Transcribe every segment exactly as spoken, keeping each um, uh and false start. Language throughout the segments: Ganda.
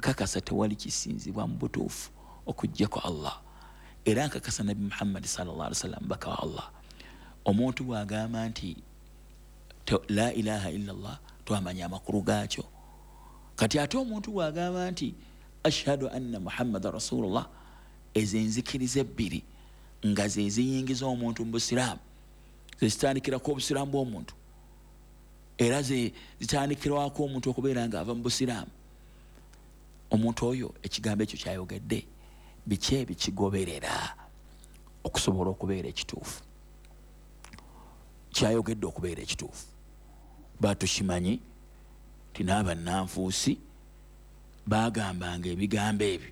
nkakasa tewali kisinzibwa mu butuufu okujjako Allah era nkakasa Nabi Muhammad sallallahu alaihi wasallam baka wa Allah. Omuntu bw'agamba nti la ilaha illa Allah twamanya amakulu gaakyo. Kati ate omuntu bw'agamba nti ashhadu anna Muhammadan rasulullah, ezo enzikiriza ebbiri nga ze ziyingiza omuntu mu busiraamu, ze zitandikirako obusiraamu bw'omuntu era ze zitandikirwako omuntu okubeera nga ava mu busiraamu. Omuntu oyo ekigambo ekyo kyayogedde biki ebikigoberera okusobola okubeera ekituufu? Kyayogedde okubeera ekituufu batukimanyi ti n'abannanfuusi bagambanga ebigambo ebyo,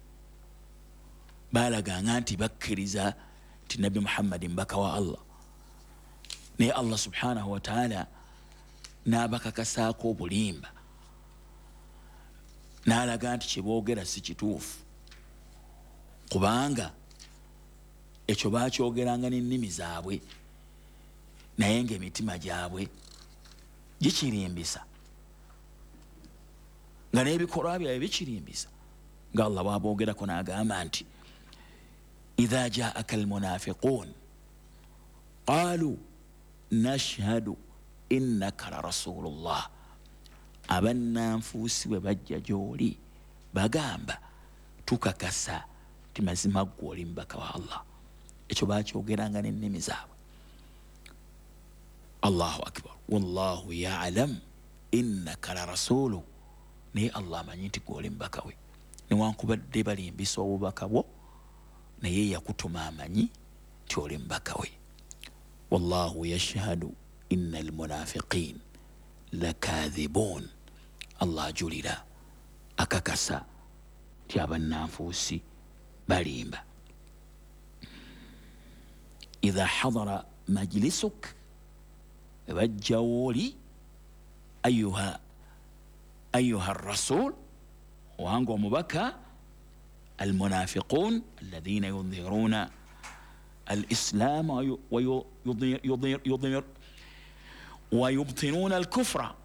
balaganga nti bakkiriza ti Nabi Muhammad mbaka wa Allah, naye Allah subhanahu wa ta'ala n'abakakasaako obulimba n'alaga nti kyeboogera si kituufu, kubanga ekyo bakyogeranga n'ennimi zaabwe naye ng'emitima gyabwe gikirimbisa, nga n'ebikolwa byabwe bikirimbisa. Nga Allah bw'aboogerako n'agamba nti idha jaaka almunafiqun qalu nashhadu innaka la rasulullah, abannanfuusi bwe bajja gy'oli bagamba tukakasa ti mazima ggwe oli mbaka wa Allah. Ekyo bakyogeranga n'ennimi zaabwe. Allahu akbar. Wallahu ya'lam innaka la rasulu, naye Allah amanyi nti ggwe oli mbaka we. Newankubadde balimbisa obubaka bwo, naye yakutuma amanyi nti oli mbaka we. Wallahu yashhadu innal munafiqin lakadhibun. Allah ajulira akakasa ti abannanfuusi balimba. Idha hadara majlisuk, bajja wooli ayuha ayuha rasul, wanga omubaka, almunafiqun alladhina yudhiruna الإسلام ويبطنون الكفر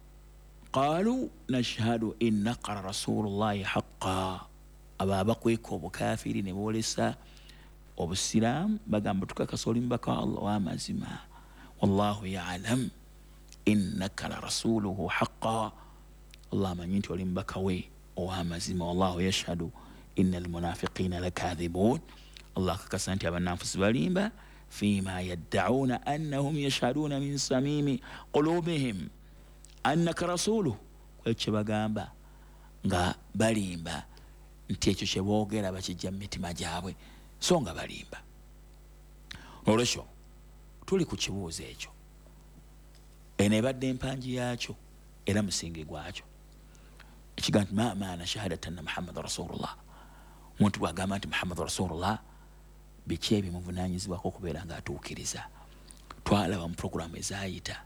قالوا نشهد إنك رسول الله حقا. أبا بقويك وبكافرين بولسا وبالسلام بقام بتوكا كسولين بكا الله وامازما والله يعلم إنك لرسوله حقا. الله من ينتي ولين بكاوي وامازما والله يشهد إن المنافقين لكاذبون. الله كسانتي أبا النفس باليمبا فيما يدعون أنهم يشهدون من صميم قلوبهم أنك رسوله. كويتش بغامبا nga balimba nti ekyo kye boogera bakijja mu mitima gyabwe so nga balimba. Olwekyo tuli ku kibuuzo ekyo, eno ebadde empanji yaakyo era musingi gwakyo. Ekigambo nti ma maana shahadata anna Muhammad rasulullah. Omuntu bw'agamba nti Muhammad rasulullah, biki ebimuvunaanyizibwako okubeera ng'atuukiriza. Twalaba mu puroguramu ezaayita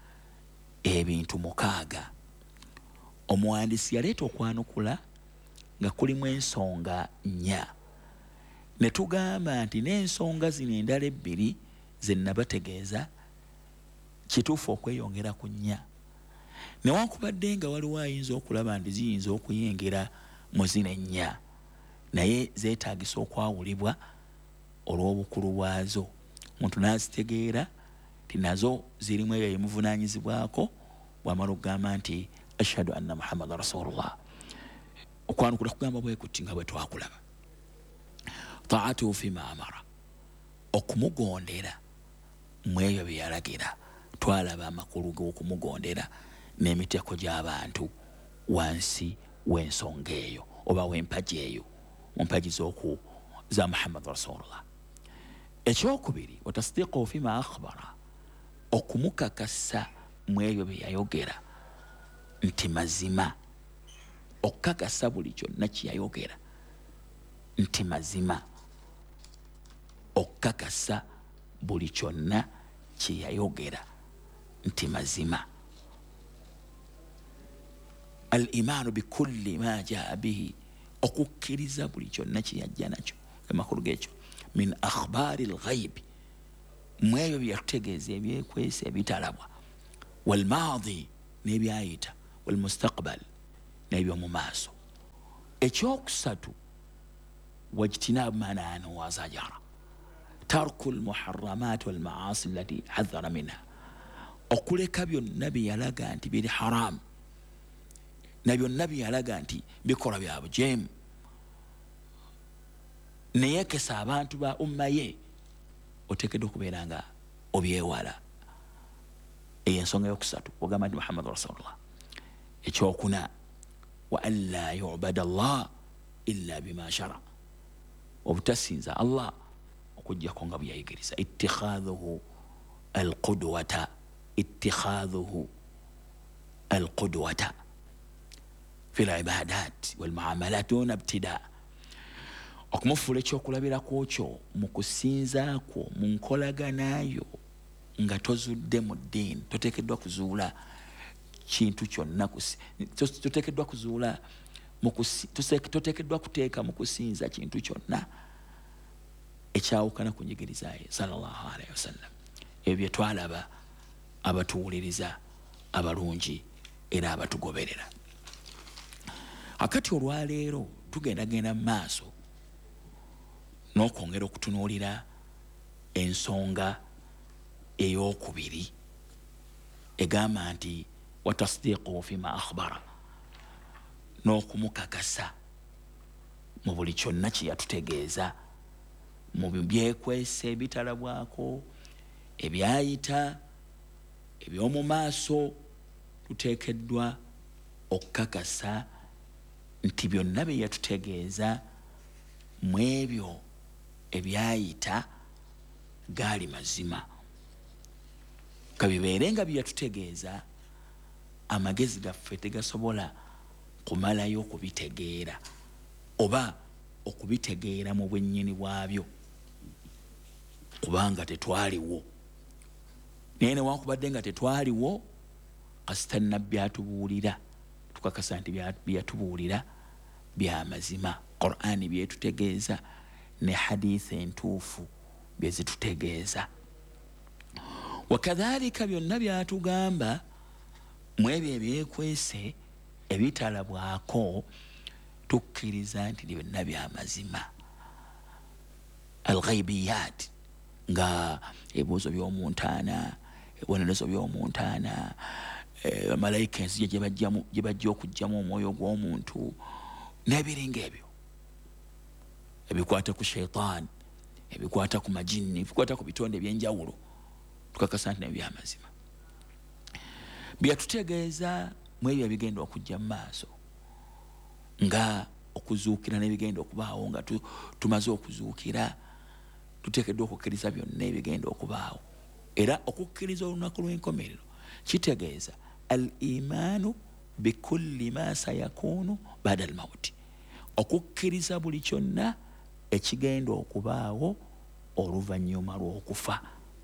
ebintu mukaaga. Omuwandiisi yaleeta okwanukula nga kulimu ensonga nnya, ne tugamba nti n'ensonga zino endala ebbiri ze nabategeeza kituufu okweyongera ku nnya, newankubadde nga waliwo ayinza okulaba nti ziyinza okuyingira mu zino ennya, naye zeetaagisa okwawulibwa olw'obukulu bwazo. Omuntu n'azitegeera nti nazo zirimu ebyo ebimuvunaanyizibwako bw'amala okugamba nti ashhadu anna Muhammadan rasulullah. Okwanukula kugamba bwe kuti nga bwe twakulaba. Taatuhu fima amara, okumugondera mu ebyo bye yalagira. Twalaba amakulu g'okumugondera n'emiteeko gy'abantu wansi w'ensonga eyo oba w'empagi eyo, mu mpagi z'oku za Muhammad rasulullah. Ekyokubiri, watasdiqu fima akhbara, okumukakasa mu ebyo bye yayogera nti mazima. Okukakasa buli kyonna kye yayogera nti mazima. Okukakasa buli kyonna kye yayogera nti mazima. Al imaanu bikulli ma jaa bihi, okukkiriza buli kyonna kye yajja nakyo amakulu g'ekyo. Min akhbaari al-ghaybi, mu ebyo bye yatutegeeza ebyekwesa ebitalabwa. Wal maadi, n'ebyayita. Wal mustaqbal, n'ebyo mu maaso. ekyokusatu wajtinab manana wa zajara tarku almuharramat walmaasi allati hadhara minha okuleka byonna bye yalaga nti biri haramu na byonna bye yalaga nti bikola bya bujeemu neyekesa abantu ba umma ye oteekeddwa okubeera nga obyewala. eyo ensonga yokusatu ogamba nti muhammadu rasulullah. ekyokuna wa an la yubada allah illa bima shara obutasinza allah okujjako nga bweyayigiriza. ittikhadhuhu alqudwata ittikhadhuhu alqudwata fi libadat walmuamalat duna ibtida okumufuula ekyokulabirako kyo mu kusinza kwo mu nkolaganayo nga tozudde mu ddiini. toteekeddwa kuzuula kintu kyonna, toteekeddwa kuzuula toteekeddwa kuteeka mu kusinza kintu kyonna ekyawukana ku njigiriza ye sallallahu alaihi wasallam. ebyo bye twalaba abatuwuliriza abalungi era abatugoberera. akati olwaleero tugendagenda mu maaso n'okwongera okutunuulira ensonga ey'okubiri egamba nti watasdiquhu fima akhbara, n'okumukakasa mu buli kyonna kye yatutegeeza mu byekwesa ebitalabwako ebyayita eby'omu maaso. tuteekeddwa okukakasa nti byonna bye yatutegeeza mu ebyo ebyayita gaali mazima. kabibeere nga bye yatutegeeza amagezi gaffe tegasobola kumalayo okubitegeera oba okubitegeera mu bwennyini bwabyo kubanga tetwaliwo. naye newankubadde nga tetwaliwo kasita nnabbi atubuulira tukakasa nti byatubuulira bya mazima. Qur'ani byetutegeeza ne hadithi entuufu byezitutegeeza. wakadhalika byonna byatugamba mu ebyo ebyekwese ebitalabwako tukkiriza nti byonna bya mazima. alghaibiyat nga ebibuuzo by'omuntaana, ebibonerezo by'omuntaana, malayika ensi gye bajja okugjamu omwoyo gw'omuntu n'ebiringa ebyo ebikwata ku shaitan, ebikwata ku majini, ebikwata ku bitonde ebyenjawulo tukakasa nti nabyo byamazima. byatutegeeza mu ebyo ebigenda okujja mu maaso nga okuzuukira n'ebigenda okubaawo nga tumaze okuzuukira tuteekeddwa okukkiriza byonna ebigenda okubaawo. era okukkiriza olunaku lw'enkomerero kitegeeza al imaanu bikulli ma sayakunu bada al mauti, okukkiriza buli kyonna ekigenda okubaawo oluvannyuma lw'okufa.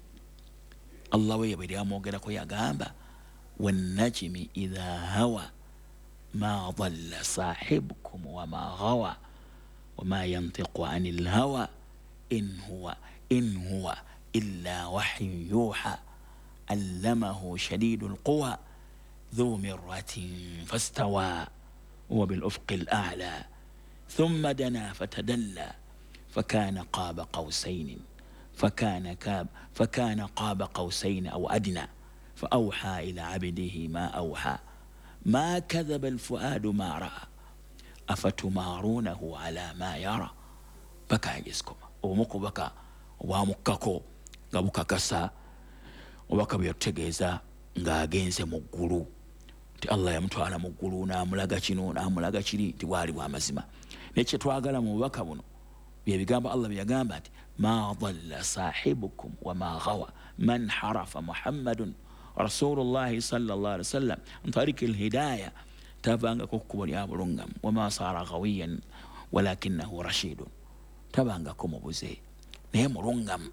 allah we yabwe lyamwogerako yagamba wannajimi idha hawa ma dhalla sahibukum wama ghawa wama yantiqu anil hawa in huwa in huwa illa wahyun yuha allamahu shadidul quwa dhu mirratin fastawa huwa bil ufqil a'la thumma dana fatadalla fakana qaba qawsayn fakana kab fakana qaba qawsayn aw adna فأوحى إلى عبده ما أوحى ما كذب الفؤاد ما رأى أفتمارونه على ما يرى. بكى يجسكم ومكو بكى وامككو غبكا كسا وبكى بيرتجيزا ngagenze mu ggulu ti Allah yamutwala mu ggulu n'amulaga kino n'amulaga kiri ti wali wa mazima. nekye twagala mu bubaka buno bye bigamba Allah byagamba nti ma dhalla sahibukum wa ma ghawa man harafa Muhammadun rasulullahi sallallahu alaihi wasallam an tariqi alhidayah tabanga ko kubo lya bulungam wa ma sara ghawiyan walakinahu rashidun tabanga ko mubuze naye mulungam.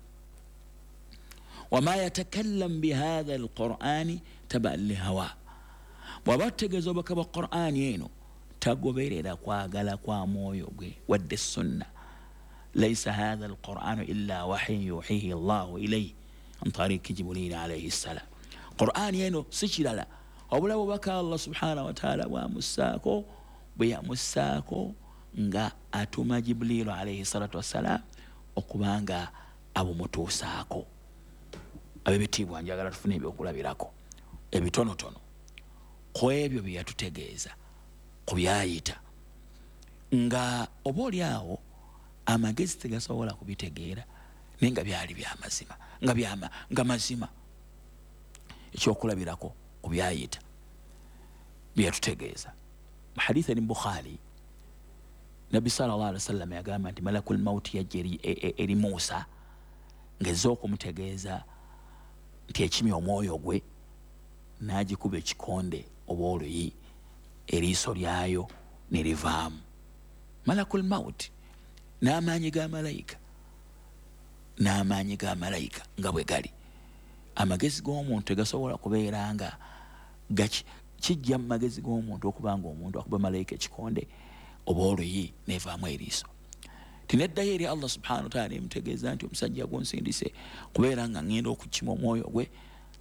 وما يتكلم بهذا القرآن تبع لهوا وباتجزوا بك بالقرآن ينو تقبل إذا قاقل قامو يوغي ود السنة ليس هذا القرآن إلا وحي يوحيه الله إليه عن طريق جبريل عليه السلام. قرآن ينو سجل لا وبلا بك الله سبحانه وتعالى ومساكو بيا مساكو nga atuma Jibrilu alayhi salatu wassalam okubanga abumutuusaako. Ab'ebitiibwa njagala tufune ebyokulabirako ebitonotono ku ebyo bye yatutegeeza ku byayita, nga oba oli awo amagezi tegasobola kubitegeera naye nga byali byamazima nga byama nga mazima. Ekyokulabirako ku byayita bye yatutegeeza mu hadithi eri Bukhari, Nabbi sallallahu alaihi wasallam yagamba nti malakul mauti yajja eri Musa ng'ezze okumutegeeza nti ekimya omwoyo gwe, n'agikuba ekikonde oba oluyi, eriiso lyayo ne livaamu. Malakul mauti n'amaanyi ga malayika n'amaanyi ga malayika nga bwe gali. Amagezi g'omuntu tegasobola kubeera nga gaki kijja mu magezi g'omuntu okubanga omuntu akuba malayika ekikonde oba oluyi nevaamu eriiso. Tineddayo eri Allah subhanahu wa ta'ala emutegeeza nti omusajja gwonsindise kubeera nga ngenda okukima omwoyo gwe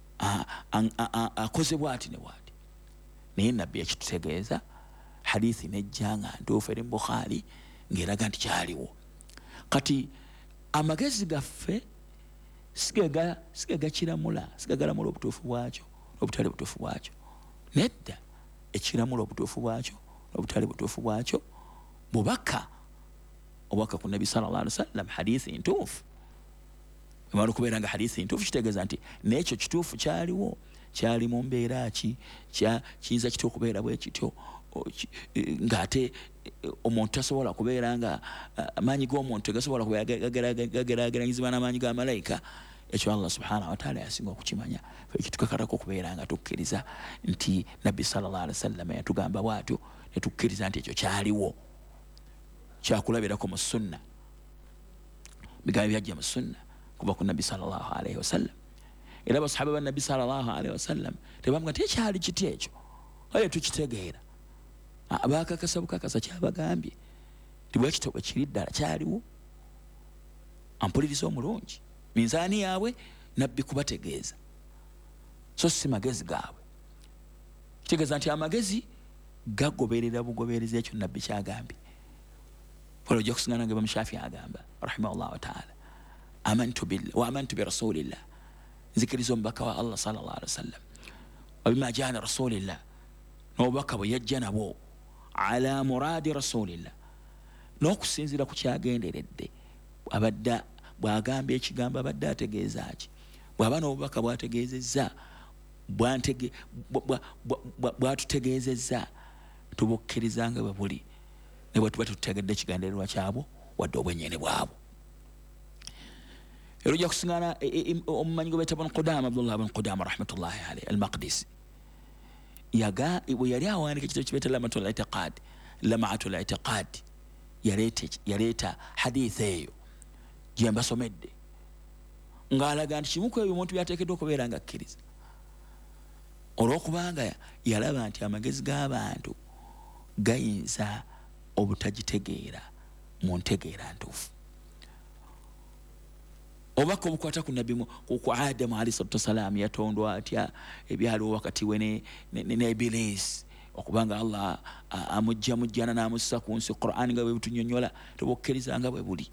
akoze bwati ne bwati. Naye nabbi yakitutegeeza, hadithi nejja nga ntuufu eri Bukhari ng'eraga nti kyaliwo. Kati amagezi gaffe sigega sigega kiramula sigagalamula obutuufu bwakyo obutali butuufu bwakyo. Nedda ekiramula obutuufu bwakyo obutali butuufu bwakyo bubaka obubaka ku Nabbi sallallahu alaihi wasallam, hadithi ntuufu. Emala okubeera nga hadithi ntuufu kitegeeza nti n'ekyo kituufu kyaliwo, kyali mu mbeera ki kiyinza kitya okubeera bwe kityo, ng'ate omuntu tasobola kubeera nga amaanyi g'omuntu tegasobola kubeera gageraageranyizibwa n'amaanyi ga malayika. Ekyo Allah subhanahu wa ta'ala yasinga okukimanya, ekitukakatako okubeera nga tukkiriza nti Nabbi sallallahu alaihi wasallam yatugamba bw'atyo, ne tukkiriza nti ekyo kyaliwo, kyakulabirako mu sunna, bigambo byajja mu sunna kuva ku Nabbi sallallahu alaihi wasallam. Era abasahaba ba Nabbi sallallahu alaihi wasallam tebamugamba nti ekyali kiti ekyo, aye tukitegeera. Abakakasa bukakasa kyabagambye nti bwe kityo bwe kiri ddala kyaliwo. Ampuliriza omulungi, minzaani yaabwe Nabbi kubategeeza, so si magezi gaabwe. Kitegeeza nti amagezi gagoberera bugobereza ekyo Nabbi kyagambye. Wala ojja kusiŋŋana nga Imam Shafi'i agamba rahimahullahu ta'ala, amantu billah wa amantu bi rasulillah, nzikiriza omubaka wa Allah sallallahu alaihi wasallam wa bima jaana rasulillah, n'obubaka bwe yajja nabwo ala muradi rasulillah, n'okusinziira ku kyagenderedde abadde bw'agamba ekigambo abadde ategeeza ki, bw'aba n'obubaka bw'ategeezezza bw'atutegeezezza tubukkirizanga bwe buli ne bwe tuba tutegedde ekigendererwa kyabwo wadde obwennyene bwabwo. Era ojja kusiŋŋana omumanyi gwe bayita Ibn Qudama, Abdullah ibn Qudama rahmatullahi alayhi al-Maqdisi, yaga bwe yali awandiika ekitabo kibeeta lamatul itiqad lamatul itiqad, yaleeta hadithi eyo gye mbasomedde ng'alaga nti kimu ku ebyo omuntu byateekeddwa okubeera nga akkiriza, olw'okubanga yalaba nti amagezi g'abantu gayinza obutagitegeera mu ntegeera ntuufu. Obubaka obukwata ku Nabbi ku Adamu alayhi salatu wassalaam, yatondwa atya, ebyaliwo wakati we ne Ibilisi, okubanga Allah amujja mujjana n'amussa ku nsi, Qur'an nga bwe butunnyonnyola tubukkirizanga bwe buli.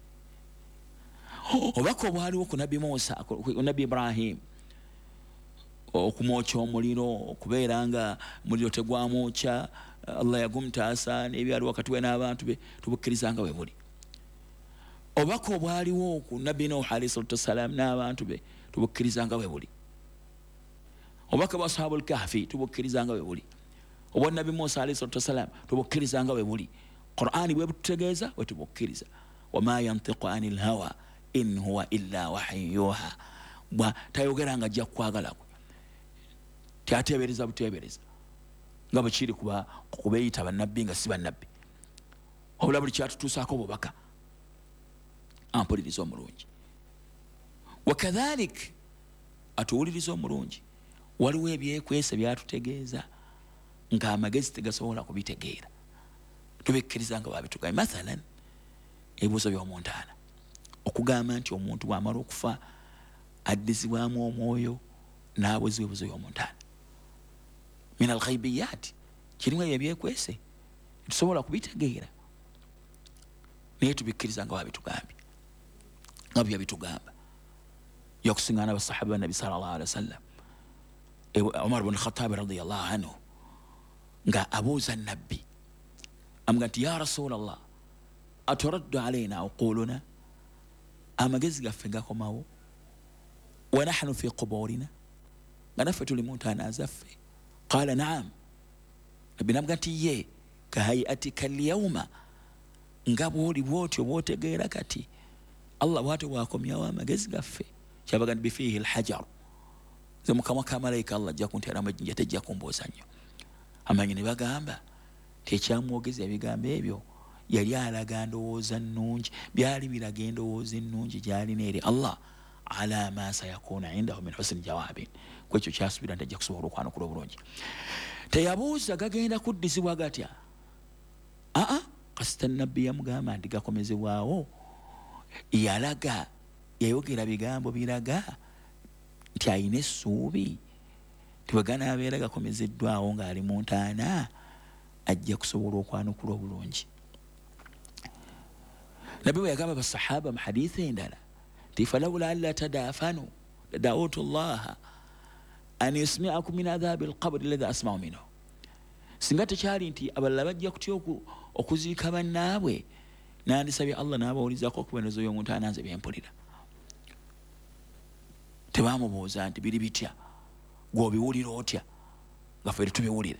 Obubaka obwaliwo ku Nabbi Musa, ku Nabbi Ibrahim, okumwokya omuliro, okubeera nga muliro tegwamwokya, Allah yagumutaasa, n'ebyaliwo wakati we n'abantu be tubukkirizanga bwe buli. Obubaka obwaliwo ku Nabbi Nuh alayhi salatu wassalaam n'abantu be tubukkirizanga bwe buli. Obubaka bwa Ashabul Kahfi tubukkirizanga bwe buli. Obwa Nabbi Musa alayhi salatu wassalaam tubukkirizanga bwe buli. Qur'ani bwe bututegeeza bwe tubukkiriza. Wama yantiqu anil hawa in huwa illa wahyun yuha, bwa tayogeranga ajja kwagala kwe, tyateebereza buteebereza nga bwe kiri kuba kubeeyita bannabbi nga si bannabbi, wabula buli kyatutuusaako obubaka. Ampuliriza omulungi, wakadhalik atuwuliriza omulungi, waliwo ebyekwese byatutegeeza ng'amagezi tegasobola kubitegeera, tubikkiriza nga babitugambye. Mathalan, ebibuuzo by'omuntaana, okugamba nti omuntu bw'amala okufa addizibwamu omwoyo n'abuzibwa ebibuuzo by'omuntaana min al-ghaybiyyat, kirimu ebyo ebyekwese tusobola kubitegeera naye tubikkiriza nga babitugambye nga byabitugamba yakusiŋŋaana basahaba ba nabi sallallahu alaihi wasallam Umar ibn Khattab radiyallahu anhu nga abuuza nabbi amuga nti ya rasulallah aturaddu alaina uquluna amagezi gaffe gakomawo wa nahnu fi quburina nga naffe tuli mu ntaana zaffe qala naam nabbi namuga nti ye kahayatika alyawma nga bwoli bwotyo bwotegeera kati Allah bwatyo bwakomyawo amagezi gaffe kyabaga nti bifihi alhajar ze mukamwa ka malayika Allah ajja kunteeramu ejjinja tejja kumbooza nnyo amanyi ne bagamba tekyamwogeza ebigambo ebyo yali alaga ndowooza nnungi byali biraga endowooza ennungi gyalina eri Allah ala ma sayakuna indahu min husni jawabin kwekyo kyasubira nti ajja kusobola okwanukula obulungi teyabuuza gagenda kuddizibwa gatya aa kasita nabbi yamugamba nti gakomezebwawo yalaga yayogera bigambo biraga nti ayina essuubi tibweganaabeera gakomezeddwawo ng'ali mu ntaana ajja kusobola okwanukula obulungi nabbi bwe yagamba basahaba mu hadithi endala nti falawla alla tadaafanu da'utu llaha an yusmi'akum min adhabi alqabri alladhi asma'u minhu singa tekyali nti abalala bajja kutya okuziika bannaabwe nandisabye Allah n'abawulizaako okubonerezo y'omuntu ananze byempulira tebamubuuza nti biri bitya gwobiwulira otya nga ffe tetubiwulira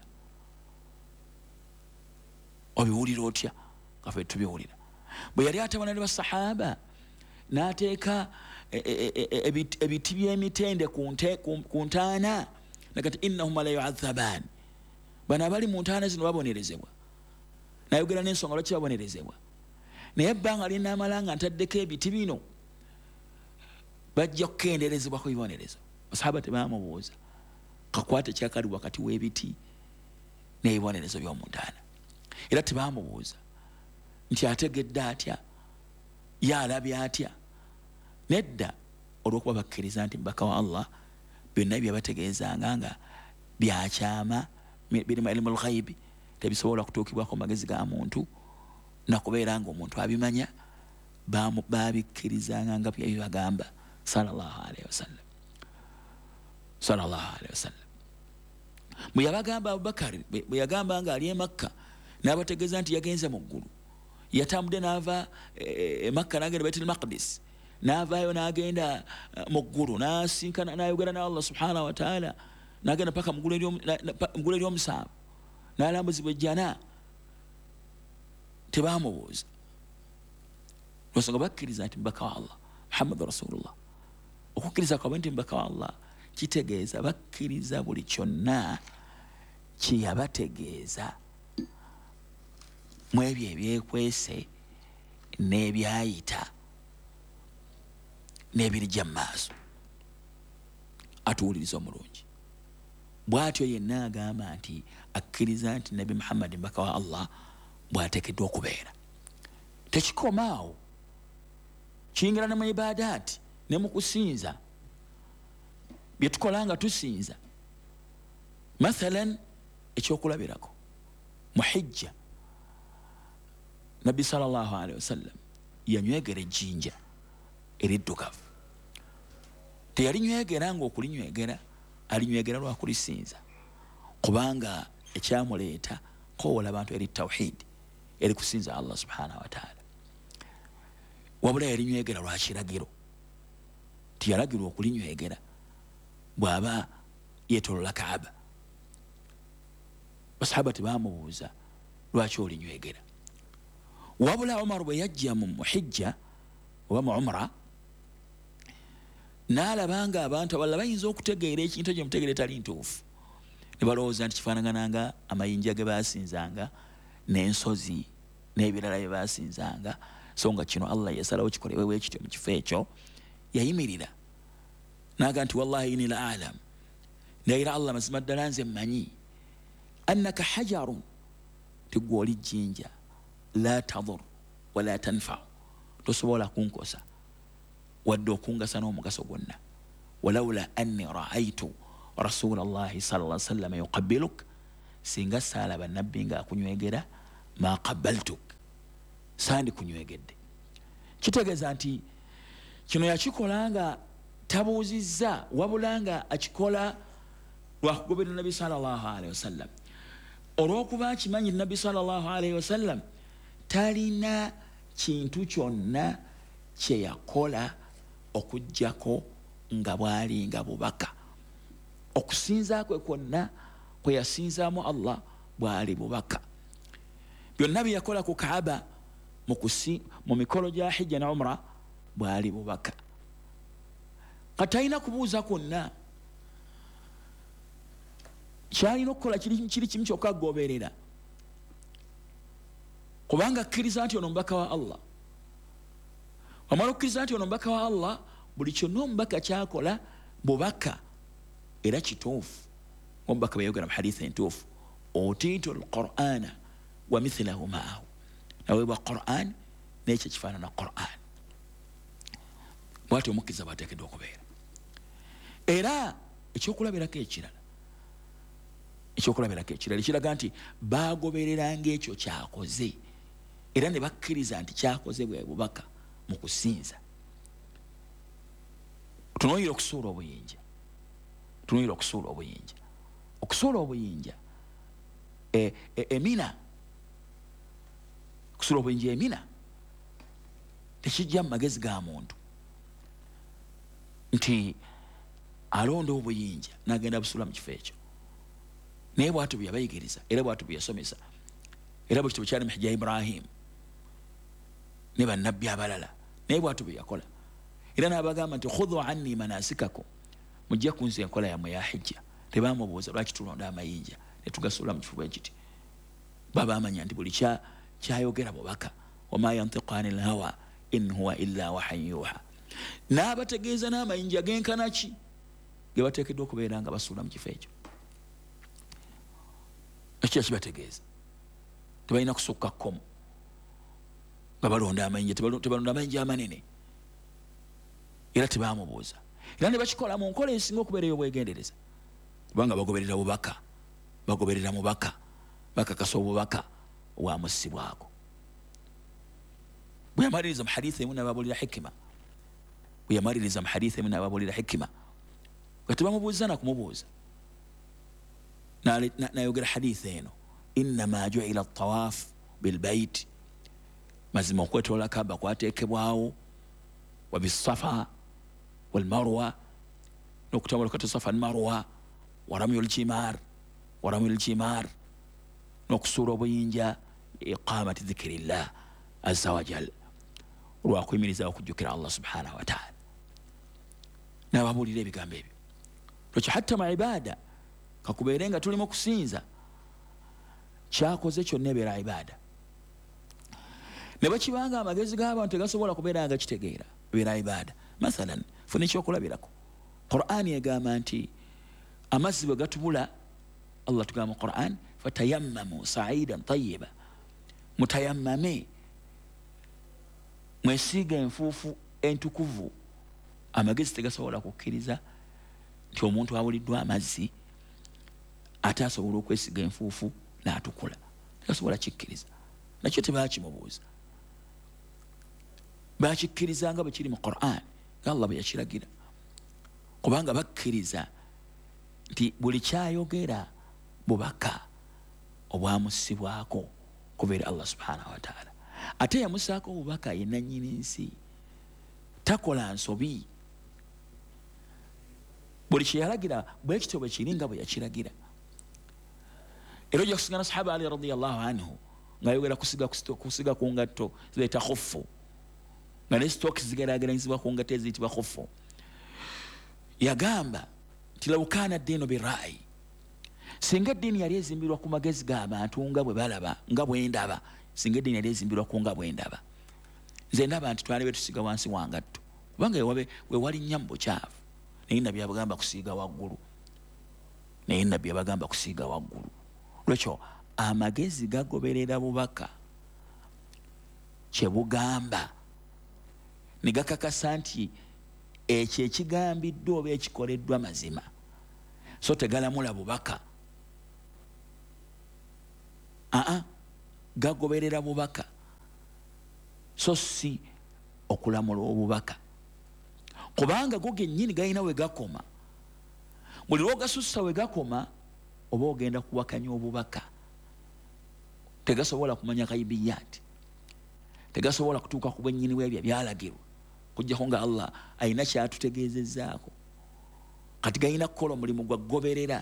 obiwulira otya nga ffe tetubiwulira bwe yali atabana ne basahaba n'ateeka ebiti by'emitende ku ntaana nagati innahum la yu'adhaban bano abali mu ntaana zino babonerezebwa nayogera n'ensonga lwaki babonerezebwa naye ebbanga linaamala nga ntaddeko ebiti bino bajja kukenderezebwa ku bibonerezo basahaba tebamubuuza kakwate kyakali wakati w'ebiti n'ebibonerezo by'omu ntaana era tebamubuuza nti ategedde atya yalabye atya nedda olw'okuba bakkiriza nti mbaka wa Allah byonna byabategeezanga nga byakyama birimu ilmul ghaibi tebisobola kutuukibwako magezi ga muntu nakubeera nga omuntu abimanya babikkirizanga nga byebibagamba sallallahu alaihi wasallam sallallahu alaihi wasallam bwe yabagamba Abubakari bwe yagamba nga ali e Makka n'abategeeza nti yagenze mu ggulu yatambudde n'ava e Makka n'agenda Baitul Maqdis n'avaayo n'agenda mu ggulu n'asinkana n'ayogera ne Allah subhanahu wa ta'ala n'agenda paka mu ggulu ery'omusanvu n'alambuzibwa ejjana tebamubuuza lwensonga bakkiriza nti mbaka wa Allah Muhammadu rasulullah okukkiriza kwabwe nti mbaka wa Allah kitegeeza bakkiriza buli kyonna kyeyabategeeza mu ebyo ebyekwese n'ebyayita n'ebirijja mu maaso atuwuliriza omulungi bw'atyo yenna agamba nti akkiriza nti nabi Muhammad mbaka wa Allah bw'ateekeddwa okubeera tekikomaawo kiyingira ne mu ibadaati ne mu kusinza bye tukola nga tusinza mathalan ekyokulabirako mu hijja nabbi sallallahu alaihi wasallam yanywegera ejjinja eriddugavu teyalinywegera nga okulinywegera alinywegera lwakulisinza kubanga ekyamuleeta kowola abantu eri tawhid eri kusinza Allah subhanahu wa ta'ala wabula yalinywegera lwa kiragiro tiyalagirwa okulinywegera bw'aba yeetolola Kaaba basahaba tebamubuuza lwaki olinywegera wabula Umar bwe yajja mu hijja oba mu umra n'alabanga abantu abalala bayinza okutegeera ekintu ekyo mutegeera etali ntuufu ne balowooza nti kifaanagananga amayinja ge baasinzanga n'ensozi n'ebirala bye baasinzanga so nga kino Allah yasalawo kikolebwe bwekityo mu kifo ekyo yayimirira n'aga nti wallahi inni la alam ndayira Allah mazima ddala nze mmanyi annaka hajarun tigwe oli jjinja la tadur wala tanfa tosobola kunkosa wadde okungasa n'omugaso gwonna walawla anni raaitu rasulallahi sallallahu alaihi wasallam yuqabbiluk singa saalaba nabbi nga akunywegera ma qabbaltuk sandi kunywegedde. Kitegeeza nti kino yakikola nga tabuuzizza wabula nga akikola lwakugoberera nabbi sallallahu alaihi wasallam. Olw'okuba akimanyi nabbi sallallahu alaihi wasallam talina kintu kyonna kye yakola okujjako nga bwali nga bubaka. Okusinza kwe kwonna kwe yasinzaamu Allah bwali bubaka. Byonna bye yakola ku Kaaba mu mikolo gya hijja na umra bwali bubaka. Kati alina kubuuza kwonna kyalina okukola kiri kimu kyokka agoberera, kubanga akkiriza nti ono mubaka wa Allah. Wamala okukkiriza nti ono mubaka wa Allah, buli kyonna omubaka kyakola bubaka era kituufu. Omubaka bweyogera mu hadithi entuufu, utiitu alqur'ana wa mithlahu ma'ahu, naweebwa Qur'an n'ekyo ekifaanana Qur'an. Bw'atyo omukkiriza bw'ateekeddwa okubeera. Era ekyokulabirako ekirala ekyokulabirako ekirala ekiraga nti baagobereranga ekyo kyakoze era ne bakkiriza nti kyakoze bwe bubaka mu kusinza. Tunuuyira okusuula obuyinja, tunuuyira okusuula obuyinja, okusuula obuyinja e, e, emina okusuula obuyinja emina tekijja mu magezi ga muntu nti alonda obuyinja n'agenda busuula mu kifo ekyo. Naye bw'atyo bwe yabayigiriza era bw'atyo bwe yasomesa, era bwe kityo bwe kyali mu hijja ya Ibrahimu ne bannabbi abalala, naye bw'atyo bwe yakola. Era n'abagamba nti khudhu anni manasikakum, mujja kunze enkola yammwe ya hijja. Tebamubuuza lwaki tulonda amayinja ne tugasuula mu kifo bwe kiti. Baba amanya nti buli kyayogera bubaka, wama yantiqu anil hawa in huwa illa wahyun yuha. N'abategeeza n'amayinja genkana ki ge bateekeddwa okubeera nga basuula mu kifo ekyo. Ekyo kibategeeza tebalina kusukka kkomo nga balonda amayinja, tebalonda amayinja amanene, era tebamubuuza. Era ne bakikola mu nkola ensinga okubeera ey'obwegendereza, kubanga bagoberera bubaka, bagoberera mubaka, bakakasa obubaka obwamussibwako. Bwe yamaliriza mu hadithi emu n'ababuulira hikima, bwe yamaliriza mu hadithi emu n'ababuulira hikima, nga tebamubuuza na kumubuuza, nayogera hadithi eno, innama ju'ila at-tawaf bilbayt, mazima okwetoola Kaaba kwateekebwawo, wa bisafa walmarwa, n'okutambula kati safa almarwa, wa ramyul jimar wa ramyul jimar, n'okusuula obuyinja, iqamati dhikrillah azza wa jal, olwakuyimiriza okujjukira Allah subhanahu wa ta'ala. N'ababuulira ebigambo ebyo. Lwaki hatta mu ibaada kakubeere nga tulimu kusinza, kyakoze kyonna ebeera ibaada. Ne bakibanga amagezi g'abantu tegasobola kubeera nga kitegeera, ebeera ibaada. Mathalan, funa ekyokulabirako, Qur'ani egamba nti amazzi bwe gatubula, Allah tugamba mu Qur'an, fatayammamu sa'idan tayyiba, mutayammame, mwesiiga enfuufu entukuvu. Amagezi tegasobola kukkiriza nti omuntu abuliddwa amazzi ate asobola okwesiga enfuufu n'atukula, tegasobola kikkiriza. Nakyo tebaakimubuuza, baakikkiriza nga bwe kiri mu Qur'an nga Allah bwe yakiragira, kubanga bakkiriza nti buli kyayogera bubaka obwamussibwako kubeera Allah subhanahu wa ta'ala. Ate yamusaako obubaka ye nannyini nsi, takola nsobi. Buli kye yalagira bwe kityo bwe kiri nga bwe yakiragira. Era ojja kusigana sahaba Ali radiyallahu anhu ng'ayogera kusiga kusiga ku ngatto zireeta khuffu, nga ne sitooki zigeraageranyizibwa ku ngatto eziyitibwa khuffu. Yagamba nti law kaana ddiinu birra'yi, singa eddiini yali ezimbirwa ku magezi g'abantu nga bwe balaba, nga bwe ndaba, singa eddiini yali ezimbirwa ku nga bwe ndaba, nze ndaba nti twali betusiga wansi wa ngatto, kubanga we wali nnya mu bukyafu. Naye nabbi abagamba kusiiga waggulu, naye nabbi abagamba kusiiga waggulu. Lwekyo amagezi gagoberera bubaka kye bugamba, ne gakakasa nti ekyo ekigambiddwa oba ekikoleddwa mazima, so tegalamula bubaka. Aa, gagoberera bubaka. so si okulamula obubaka kubanga go gennyini galina we gakoma buli lwogasussa we gakoma oba ogenda kuwakanya obubaka tegasobola kumanya kaibiyati tegasobola kutuuka ku bwennyini bwebyo byalagirwa kujjako nga Allah ayina kyatutegeezezaako kati galina kukola omulimu gwa goberera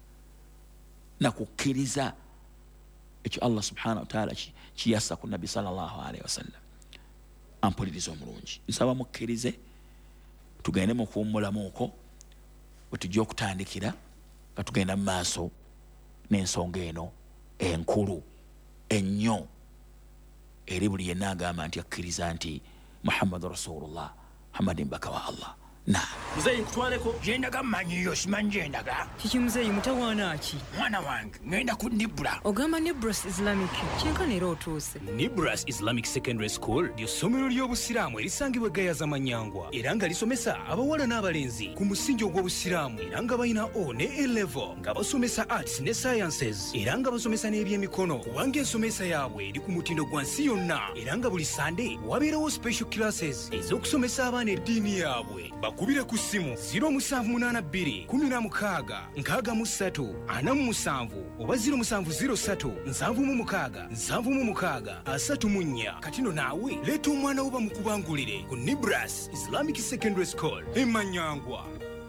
na kukkiriza ekyo Allah subhanahu wa ta'ala kiyassa ku nabbi sallallahu alaihi wasallam. Ampuliriza omulungi nsaba mukkirize tugende mu kuwummulamu okwo bwe tujja okutandikira nga tugenda mu maaso n'ensonga eno enkulu ennyo eri buli yenna agamba nti akkiriza nti Muhammadu Rasulullah Muhammadin mbaka wa Allah. Na muzeyi nkutwaleko gyendaga mmanyiyo simanyi gyendaga kiki muzeyi mutawaana ki mwana wange ngenda ku Nibra. ogamba Nibras Islamic kyenkana era otuuse. Nibras Islamic Secondary School ly'essomero ly'obusiraamu erisangibwa Gayaza Manyangwa era nga lisomesa abawala n'abalenzi ku musingi ogw'obusiraamu era nga balina O ne A level nga basomesa arts ne sciences era nga basomesa n'ebyemikono kubanga ensomesa yaabwe eri ku mutindo gwa nsi yonna era nga buli Sunday wabeerawo special classes ez'okusomesa abaana eddiini yaabwe. Bakubire ku ssimu zero seven eight two one zero mukaaga nkaaga mu ssatu ana mu musanvu oba zero seven zero three nsanvu mu mukaaga nsanvu mu mukaaga asatu mu nnya. Katino naawe leeta omwana wo bamukubangulire ku Nibras Islamic Secondary School e Manyangwa.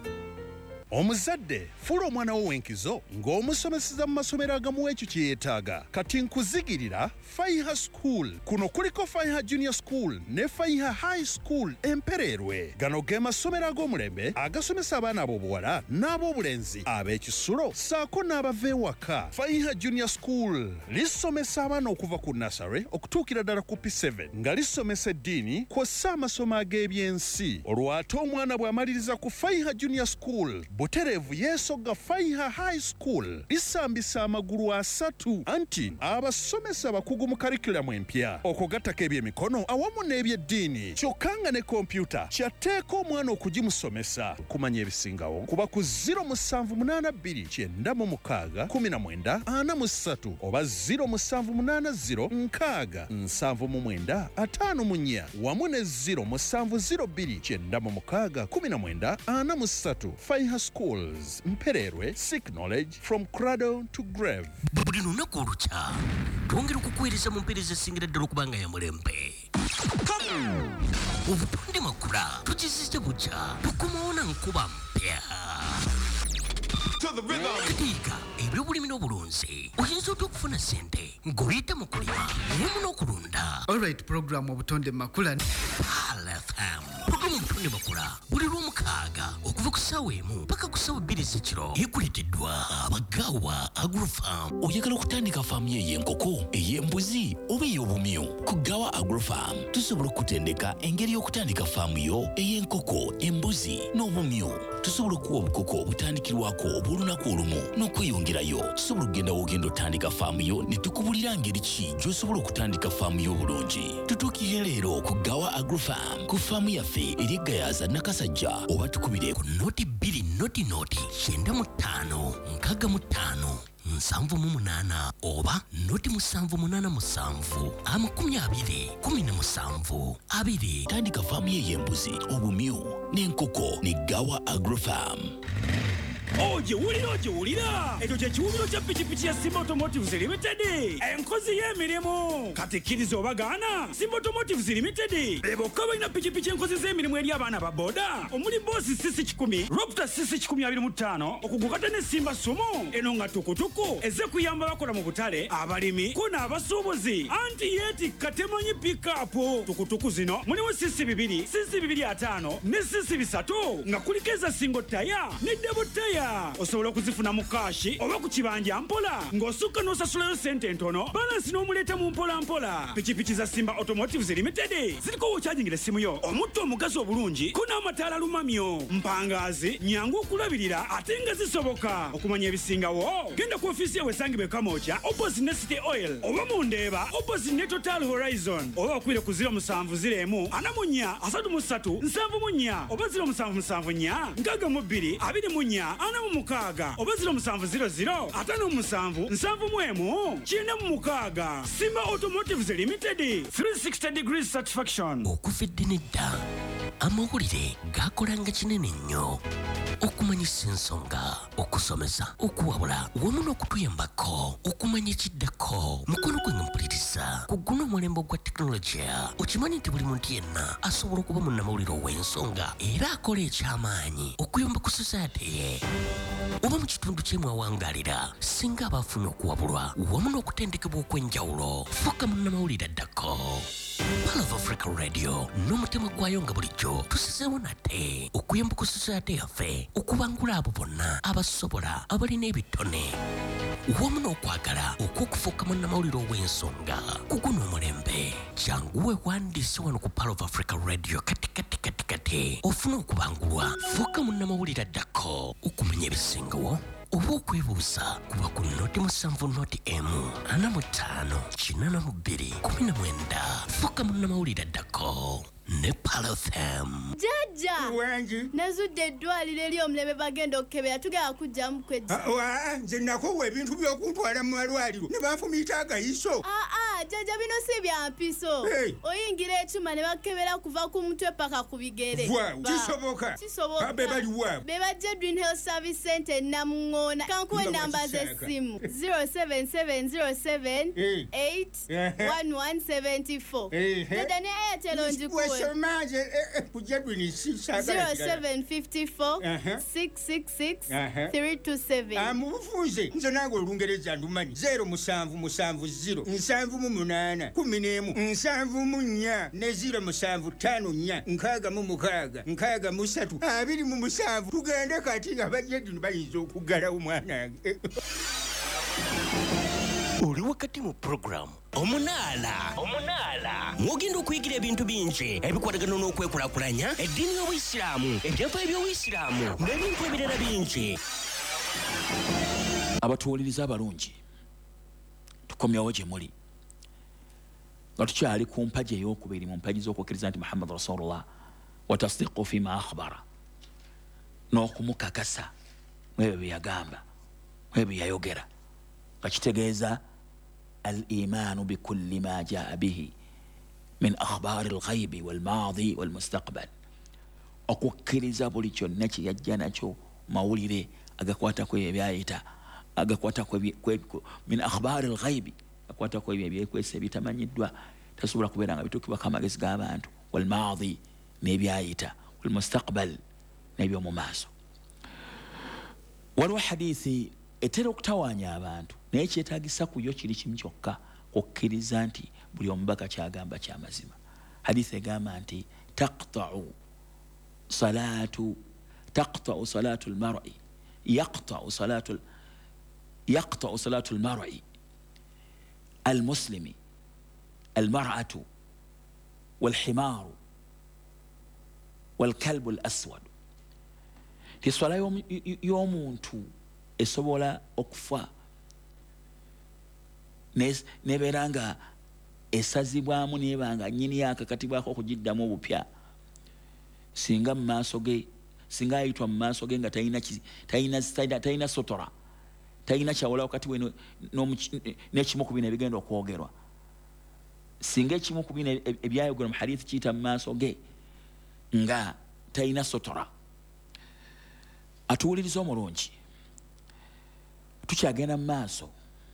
Omuzadde fuula omwana wo wenkizo ng'omusomeseza mu masomero agamu ekyo kye yeetaaga. Kati nkuzigirira Faiha School. Kuno kuliko Faiha Junior School ne Faiha High School Empererwe. Gano ge masomero ag'omulembe agasomesa abaana ab'obuwala n'ab'obulenzi ab'ekisulo saako n'abava ewaka. Faiha Junior School lisomesa abaana okuva ku nursery okutuukira ddala ku P seven nga lisomesa eddiini kw'ossa amasomo ag'ebyensi. Olwo ate omwana bw'amaliriza ku Faiha Junior School butereevu yeesogga Faiha High School lisambisa amagulu asatu anti abasomesa bakugu mu karikulamu empya okugattako ebyemikono awamu n'ebyeddiini kyokka nga ne kompyuta kyateeka omwana okugimusomesa. Kumanya ebisingawo kuba ku zero seven eight two nine mu mukaaga kumi na mwenda ana mu ssatu oba zero seven eight zero nkaaga nsanvu mu mwenda ataano mu nnya wamu ne zero seven zero two nine mu mukaaga kumi na mwenda ana mu ssatu. Faiha Schools Mpererwe, seek knowledge from cradle to grave. Buli lunaku olukya twongera okukuweereza mu mpeereza esingira ddala okubanga ya mulembe. Obutonde makula tukizizza bukya tukomawo na nkuba mpya. Katiika ebyobulimi n'obulunzi oyinza otya okufuna ssente ng'oyita mu kulima wamu n'okulunda. Alright, program obutonde makula Pal F M programu obutonde makula buli lw'omukaaga okuva ku ssaawa emu paka ku ssaawa bbiri ez'ekiro ekuleeteddwa abagaawa Agrofarm. Oyagala okutandika faamu yo ey'enkoko ey'embuzi oba ey'obumyu ku Gawa Agrofarm tusobola okutendeka engeri y'okutandika faamu yo ey'enkoko embuzi n'obumyu. Tusobola okuwa obukoko obutandikirwako obw'olunaku olumu n'okweyongerayo. Tusobola okugenda w'ogenda otandika faamu yo ne tukubulira ngeri ki gy'osobola okutandika faamu yo obulungi. Tutuukire leero ku Gawa Agrofarm ku faamu yaffe eri Gayaza Nakasajja oba tukubire ku noti bbiri noti noti kyenda mu ttaano nkaaga mu ttaano nsanvu mu munaana oba noti musanvu munaana musanvu amakumi abiri kumi na musanvu abiri. Tandika faamu ye y'embuzi obumyu n'enkoko ne Gawa Agrofarm. Oje wulira oje wulira ekyo kye kiwumiro kya pikipiki ya Simba Automotives Limited enkozi y'emirimu kati kkiriza obagaana. Simba Automotives Limited bebokka balina pikipiki enkozi z'emirimu eri abaana ba boda omuli boosi sisi kikumi Raptor sisi kikumi abiri mu ttaano okugukata ne Simba Sumo eno nga tukutuku eze kuyamba bakola mu butale abalimi ko n'abasuubuzi anti yeetikka temanyi pikapu. Tukutuku zino mulimu sisi bibiri sisi bibiri ataano ne sisi bisatu nga kuliko eza single taya ne double taya. Osobola okuzifuna mu kashi oba ku kibanja mpola ng'osukka n'osasulayo sente ntono balansi n'omuleeta mu mpola mpola. Pikipiki za Simba Automotives Limited ziriko wokyajingira essimu yo omutto omugazi obulungi ko n'amataala lumamyo mpangaazi nyangu okulabirira ate nga zisoboka. Okumanya ebisingawo genda ku ofiisi yawe esangibwa e Kamooja opposite ne City Oil oba mu Ndeeba opposite ne Total Horizon oba okwire ku zero seven zero emu ana mu nnya asatu mu ssatu nsanvu mu nnya oba zero seven seven nnya nkaaga mu bbiri abiri mu nnya ana mu mukaaga oba ziro musanvu ziro ziro atano musanvu nsanvu mu emu kyenda mu mukaaga. Simba Automotives Limited, three sixty degrees satisfaction. Okuvidde nedda amawulire gakolanga kinene nnyo okumanyisa ensonga, okusomesa, okuwabula wamu n'okutuyambako okumanya ekiddako. Mukono gwe nga mpuliriza ku guno omulembe gwa tekinologiya. Okimanyi nti buli muntu yenna asobola okuba munnamawulire ow'ensonga era akola ekyamaanyi okuyamba ku society ye oba mu kitundu kye mwawangaalira singa abaafuna okuwabulwa wamu n'okutendekebwa okw'enjawulo. Fuuka munnamawulire addako. Pearl of Africa Radio n'omutima gwayo nga bulijjo tusizeewo nate okuyamba ku society yaffe okubangula abo bonna abasobola abalina ebitone wamu n'okwagala okw'okufuuka munnamawulire ow'ensonga ku guno omulembe. Janguwe wandiise wano ku Pearl of Africa Radio kati kati kati kati ofuna okubangulwa. Fuuka munnamawulire addako okumanya ebisingawo oba okwebuuza kuba ku noti musanvu noti emu ana mu ttaano kinaana mu bbiri kumi na mwenda. Fuuka munnamawulire addako ne Pearl F M. Jajja wangi nazudde eddwaliro eri omulebe bagenda okukebera tugenda kujjamu kwejja. Wa nze nakowa ebintu by'okuntwala mu malwaliro ne banfumiita agayiso. Aa jajja bino si bya mpiso. Hey. Oyingira ekyuma ne bakebera kuva ku mutwe paka ku bigere. Wow, kisoboka. Kisoboka. Be bali wa. Be bajja Dream Health Service Center Namungoona. Kankuwe namba z'essimu zero seven seven zero seven eight one one seven four. Jajja ne Airtel onjikuwe Somaje kujja Dream zero seven five four six six six three two seven. Amubufunze nze nange olungereza ndumanyi zero musanvu musanvu zero nsanvu mu munaana kumi n'emu nsanvu mu nnya ne zero musanvu ttaano nnya nkaaga mu mukaaga nkaaga mu ssatu abiri mu musanvu. Tugende kati nga bajja Dream bayinza okuggalawo mwanange. Oli wakati mu program omunaala omunaala mwogenda okuyigira ebintu bingi ebikwatagana n'okwekulakulanya eddiini y'Obuyisiraamu, ebyafaayo by'Obuyisiraamu n'ebintu ebirala bingi. Abatuwuliriza abalungi tukomyawo gye muli nga tukyali ku mpagi ey'okubiri mu mpagi z'okukkiriza nti Muhammad Rasulullah wa tasdiqu fima akhbara n'okumukakasa mu ebyo bye yagamba mu ebyo bye yayogera nga kitegeeza الإيمان بكل ما جاء به من أخبار الغيب والماضي والمستقبل. okukkiriza buli kyonna kye yajja nakyo mawulire agakwatako ebyayita agakwatako min akhbari alghaibi agakwatako ebyo ebyekwesa ebitamanyiddwa tasobola kubeera nga bituukibwako amagezi g'abantu walmaadi n'ebyayita walmustaqbal n'ebyomu maaso. waliwo hadithi etera okutawaanya abantu naye kyetaagisa ku yo kiri kimu kyokka kukkiriza nti buli omubaka kyagamba kyamazima. Hadithi egamba nti taqta'u salatu taqta'u salatu almar'i yaqta'u salatu yaqta'u salatu almar'i almuslimi almar'atu walhimaru walkalbu alaswad. Tiswala y'omuntu esobola okufa nebeera nga esazibwamu nebanga nyini yakakatibwako okugiddamu obupya singa mu maaso ge singa ayitwa mu maaso ge nga talina sotora talina kyawula wakati we n'ekimu ku bino ebigenda okwogerwa. Singa ekimu ku bino ebyayogerwa mu hadithi kiyita mu maaso ge nga talina sotora. Atuwuliriza omulungi tukyagenda mu maaso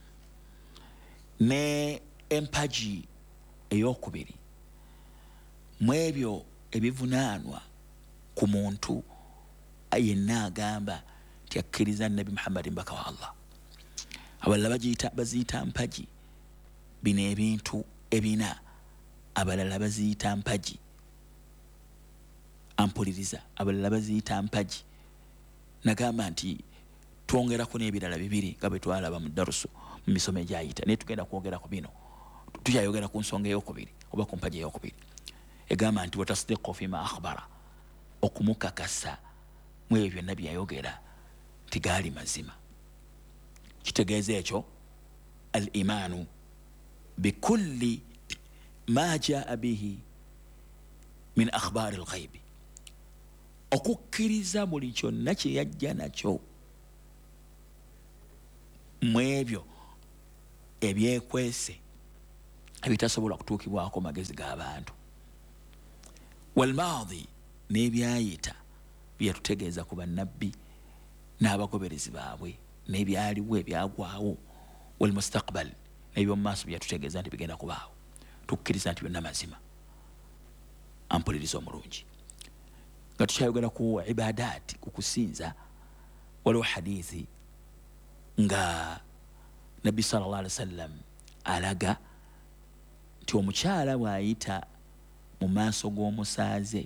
ne empagi ey'okubiri mu ebyo ebivunaanwa ku muntu yenna agamba nti akkiriza Nabi Muhammad mbaka wa Allah. Abalala baziyita mpagi bino ebintu ebina, abalala baziyita mpagi ampuliriza, abalala baziyita mpagi nagamba nti twongerako n'ebirala bibiri nga bwe twalaba mu darusu mu misomo egyayita naye tugenda kwogera ku bino. Tukyayogera ku nsonga ey'okubiri oba ku mpagi ey'okubiri egamba nti watasdiqu fima akhbara, okumukakasa mu ebyo byonna byayogera nti gaali mazima. Kitegeeza ekyo al imaanu bikulli ma jaa bihi min akhbari alghaibi, okukkiriza buli kyonna kye yajja nakyo mwebyo ebyekwese ebitasobola kutuukibwako magezi g'abantu walmaadi n'ebyayita byatutegeeza ku bannabbi n'abagoberezi baabwe n'ebyaliwo ebyagwawo walmustaqbal n'eby'omu maaso byatutegeeza nti bigenda kubaawo tukkiriza nti byonna mazima. Ampuliriza omulungi nga tukyayogera ku ibadaati ku kusinza waliwo hadithi nga nabbi sallallahu alaihi wasallam alaga nti omukyala bw'ayita mu maaso g'omusaaze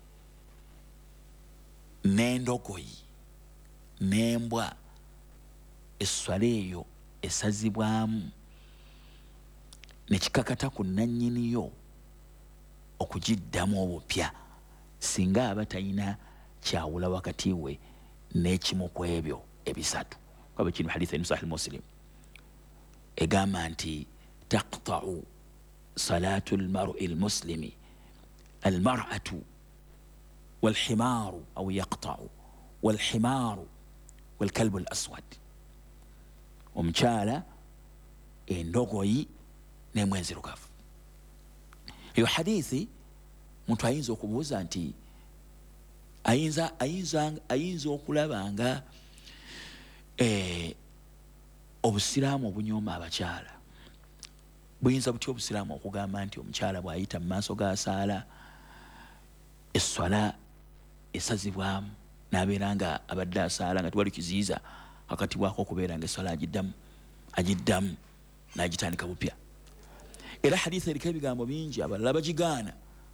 n'endogoyi n'embwa esswala eyo esazibwamu nekikakata ku nannyiniyo okugiddamu obupya singa aba talina kyawula wakati we n'ekimu ku ebyo ebisatu. Kwaba kino hadith emu sahih Muslim egamba nti taqta'u salatu almar'i almuslimi almar'atu walhimaru au yaqta'u walhimaru walkalbu alaswad. Omukyala, endogoyi n'embwa enzirugavu. Eyo hadithi muntu ayinza okubuuza nti ayinza ayinza ayinza okulaba nga eh obusiraamu obunyooma abakyala buyinza butya obusiraamu okugamba nti omukyala bw'ayita mu maaso g'asaala esswala esazibwamu n'abeera nga abadde asaala nga tiwali kiziiza akati bwako okubeera nga esswala agiddamu agiddamu n'agitandika bupya. Era hadithi eriko ebigambo bingi abalala bagigaana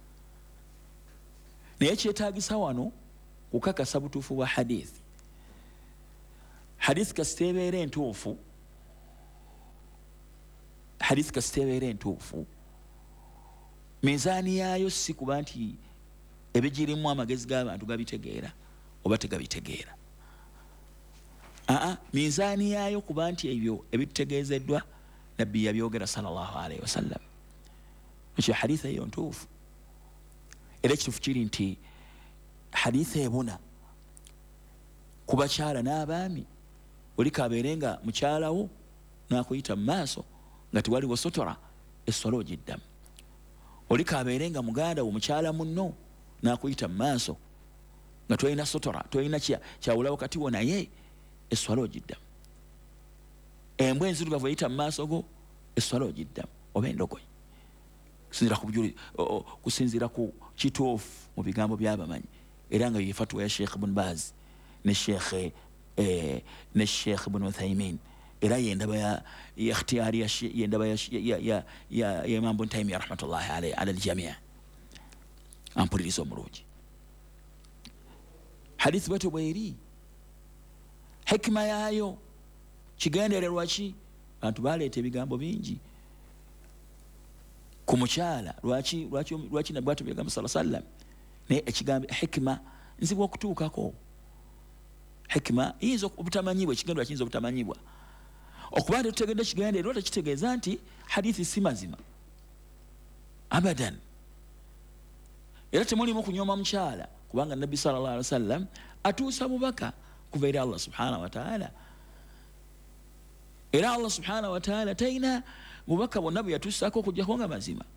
naye kyetaagisa wano kukakasa butuufu bwa hadithi. Hadithi kasiteebeera entuufu hadithi kasiteebeera entuufu minzaani yaayo si kuba nti ebigirimu amagezi g'abantu gabitegeera oba tegabitegeera. aa minzaani yaayo kuba nti ebyo ebitutegeezeddwa nabbi yabyogera sallallahu alaihi wasallam. Ekyo hadithi eyo ntuufu. Era ekituufu kiri nti hadithi ebuna ku bakyala n'abaami oli kabeere nga mukyalawo n'akuyita mu maaso nga tiwaliwo sotora esswala ogiddamu. Oli kabeere nga muganda wo mukyala munno n'akuyita mu maaso nga tolina sotora tolina kyawula wakati wo naye esswala ogiddamu. Embwa enzirugavu eyita mu maaso go esswala ogiddamu oba endogoyi kusinzira ku bujuli kusinzira ku kituufu mu bigambo by'abamanyi. Era nga yefatwa ya Sheikh Ibn Baz ne Sheikh eh ne Sheikh Ibn Uthaymin era yendaba ya ikhtiyari ya yendaba ya ya ya ya Imam Ibn Taymiyyah rahmatullahi alayhi ala al-jami'. Ampuliriza omulungi hadith batu bweri hikma yayo kigendererwa ki abantu baleeta ebigambo bingi ku mukyala lwaki lwaki lwaki nabwatu bigambo sallallahu alaihi wasallam ne ekigambo hikma nzibwa okutuukako. Hikma yinza obutamanyibwa ekigendwa kiyinza obutamanyibwa okuba nti tutegedde ekigendererwa tekitegeeza nti hadithi si mazima abadan. Era temulimu kunyooma mukyala kubanga nabbi sallallahu alaihi wasallam atuusa bubaka kuva eri Allah subhanahu wa ta'ala. Era Allah subhanahu wa ta'ala taina bubaka bwonna bwe yatuusaako okujjako nga mazima.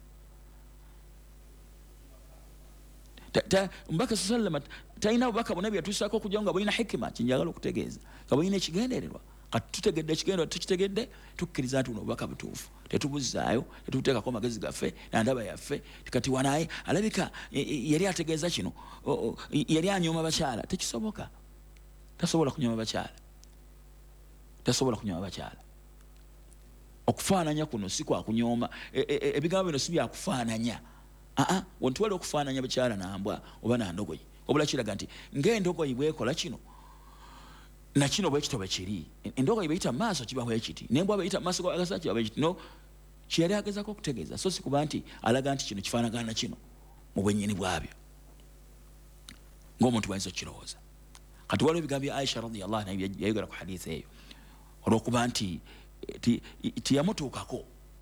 Mbaka sallallahu taina bubaka bwonna bwe yatuusaako okujjako nga bulina hikima kinjagala okutegeeza nga bulina ekigendererwa. Kati tutegedde ekigendererwa tukitegedde tukkiriza nti buno bubaka butuufu tetubuzaayo tetuteekako magezi gaffe nandaba yaffe kati wanaye alabika yali ategeeza kino yali anyooma bakyala. Tekisoboka. Tasobola kunyooma bakyala tasobola kunyooma bakyala. Okufaananya kuno si kwa kunyooma ebigambo bino si byakufaananya. aa wonti wali okufaananya bakyala nambwa oba nandogoyi obula kiraga nti ng'endogoyi bwekola kino nakino bwe kito bwe kiri. Endogoyi beyita mu maaso kiba bwe kiti n'embwa beyita mu maaso g'agasa kiba bwe kiti. No kiyali agezaako okutegeeza so si kuba nti alaga nti kino kifaanagana na kino mu bwennyini bwabyo ng'omuntu bwayinza okukirowooza. Kati waliwo ebigambo bya Aisha radiyallahu anha yayogera ku hadithi eyo olw'okuba nti tiyamutuukako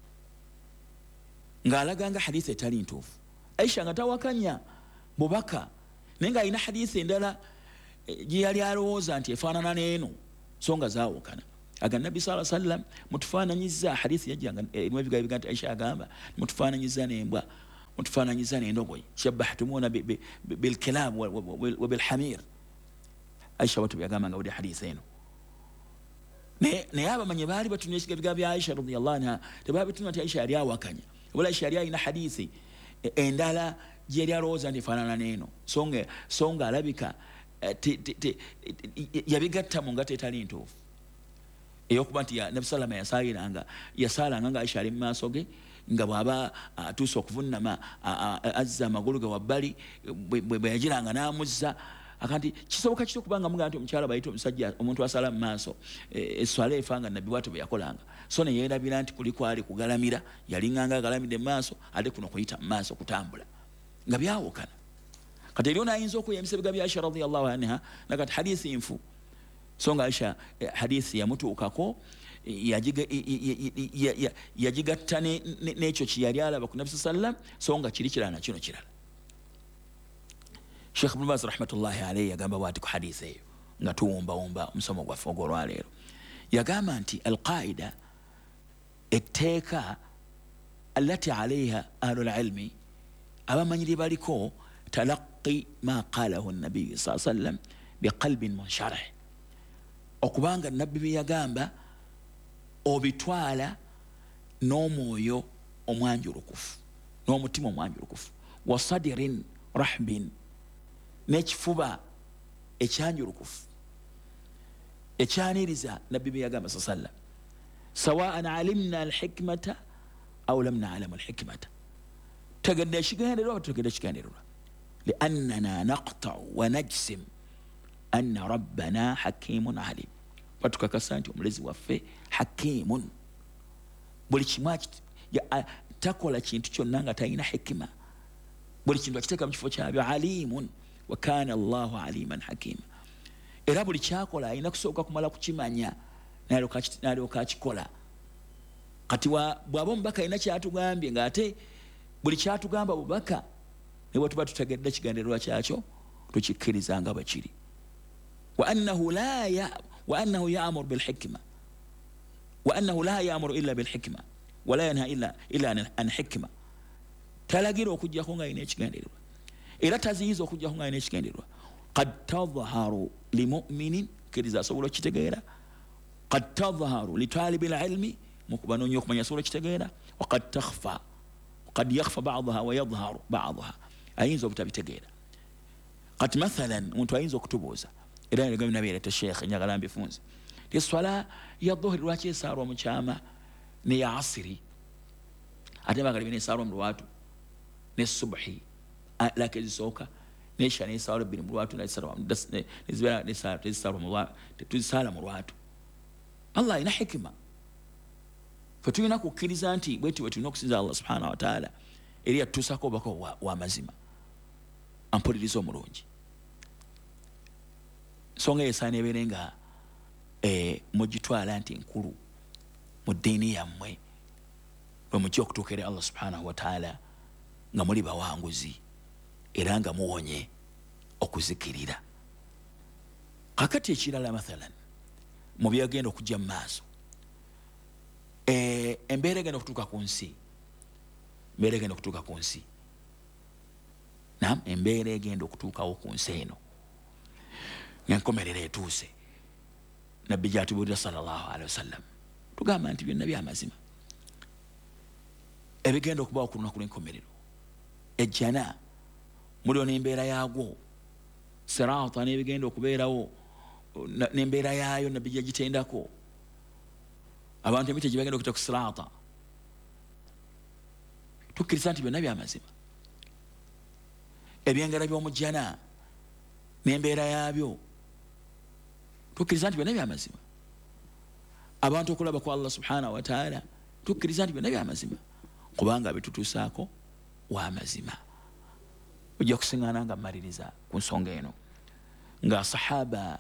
ng'alaga nga hadithi etali ntuufu. Aisha nga tawakanya bubaka naye nga alina hadithi endala gye yali alowooza nti efaanana n'eno so nga zaawukana. aga nabbi sallallahu alaihi wasallam mutufaananyiza hadithi yajjanga erimu ebigambo ebiga nti Aisha agamba mutufaananyiza n'embwa mutufaananyiza n'endogoyi shabbahtumuna bilkilaab wa bilhamir Aisha watu byagamba nga buli hadithi eno naye abamanyi baali batunula ebigambo bya Aisha radiyallahu anha tebabitunula nti Aisha yali awakanya wala Aisha yali alina hadithi endala gye yali alowooza nti efaanana n'eno songa songa alabika yabigatta mu ngata etali ntuufu eyokuba nti nabbi sallama yasaaliranga yasaalanga nga Aisha ali mu maaso ge nga bw'aba atuuse okuvunnama azza amagulu ge wabbali bwe yagiranga n'amuzza akanti kisoboka kityo kubanga mugamba nti omukyala bayita omusajja omuntu asala mu maaso eswala efanga nabbi bwatyo bwe yakolanga so ne yeerabira nti kuli kwali kugalamira yalinganga agalamidde mu maaso ate kuno kuyita mu maaso kutambula nga byawukana kati eriyo n'ayinza okweyambisa ebigambo bya Aisha radiyallahu anha nakati hadithi nfu so nga Aisha hadithi yamutuukako yagigatta n'ekyo kiyali alaba ku nabbi sallam so nga kiri kirala na kino kirala Sheikh Ibn Baz rahmatullahi alayhi yagamba bwati ku hadithi eyo nga tuwumbawumba omusomo gwaffe ogw'olwaleero yagamba nti alqaida etteeka allati alayha ahlul ilmi abamanyiri baliko talaqi ma qalahu nabiyu saa sallam biqalbin munsharih okubanga nabbi bye yagamba obitwala n'omwoyo omwanjulukufu n'omutima omwanjulukufu wa sadirin rahbin n'ekifuba ekyanjulukufu ekyaniriza nabbi bye yagamba saa sallam sawaan alimna alhikmata aw lam na'lam alhikmata tegedde ekigendererwa oba tegedde ekigendererwa liannana naqta'u wa najsim anna rabbana hakimun alim batukakasa nti omulezi waffe hakimun buli kimu takola kintu kyonna nga talina hikima buli kintu akiteeka mu kifo kyabyo alimun wa kana allahu aliman hakima era buli kyakola alina kusooka kumala kukimanya n'alyoka akikola kati bw'aba omubaka alina kyatugambye ng'ate buli kyatugamba bubaka ne bwe tuba tutegedde kigendererwa kyakyo tukikkiriza nga bakiri wa annahu la ya wa annahu ya'muru bil hikma wa annahu la ya'muru illa bil hikma wa la yanha illa illa an hikma talagira okujjako nga alina ekigendererwa era taziyiza okujjako nga alina ekigendererwa qad tadhaharu limuminin kkiriza asobola okitegeera qad tadhaharu litalibi lilmi mukubanoonya okumanya asobola okitegeera wa qad takhfa qad yakhfa ba'daha wa yadhharu ba'daha ayinza obutabitegeera kati mathalan omuntu ayinza okutubuuza era ebigambo nabyereta sheekh njagala mbifunze ti swala ya dhuhri lwaki esaalwa mu kyama ne ya asiri ate bagalibye nesaalwa mu lwatu ne subhi lake ezisooka nesha nesaalwa bbiri mu lwatu tuzisala mu lwatu Allah alina hikima fe tulina kukkiriza nti bweti bwe tulina okusinza Allah subhanahu wa taala eri yatutuusako obubaka w'amazima ampuliriza omulungi nsonga esaana ebeere nga mugitwala nti nkulu mu ddiini yammwe lwe mujja okutuuka eri Allah subhanahu wa taala nga muli bawanguzi era nga muwonye okuzikirira kakati ekirala mathalan mu byagenda okujja mu maaso embeera egenda okutuuka ku nsi embeera egenda okutuuka ku nsi nam embeera egenda okutuukawo ku nsi eno nenkomerera etuuse nabbi gyatubuulira sallallahu alaihi wasallam tugamba nti byonna byamazima ebigenda okubawo ku lunaku lw'enkomerero ejjana muliwo n'embeera yaagwo siraata n'ebigenda okubeerawo n'embeera yaayo nabbi gyagitendako abantu emiti gye bagenda okuyita ku siraata tukkiriza nti byonna byamazima ebyengera by'omu jjana n'embeera yaabyo tukkiriza nti byonna byamazima abantu okulaba ku Allah subhanahu wa taala tukkiriza nti byonna byamazima kubanga bitutuusaako w'amazima ojja kusiŋŋaana nga mmaliriza ku nsonga eno nga sahaba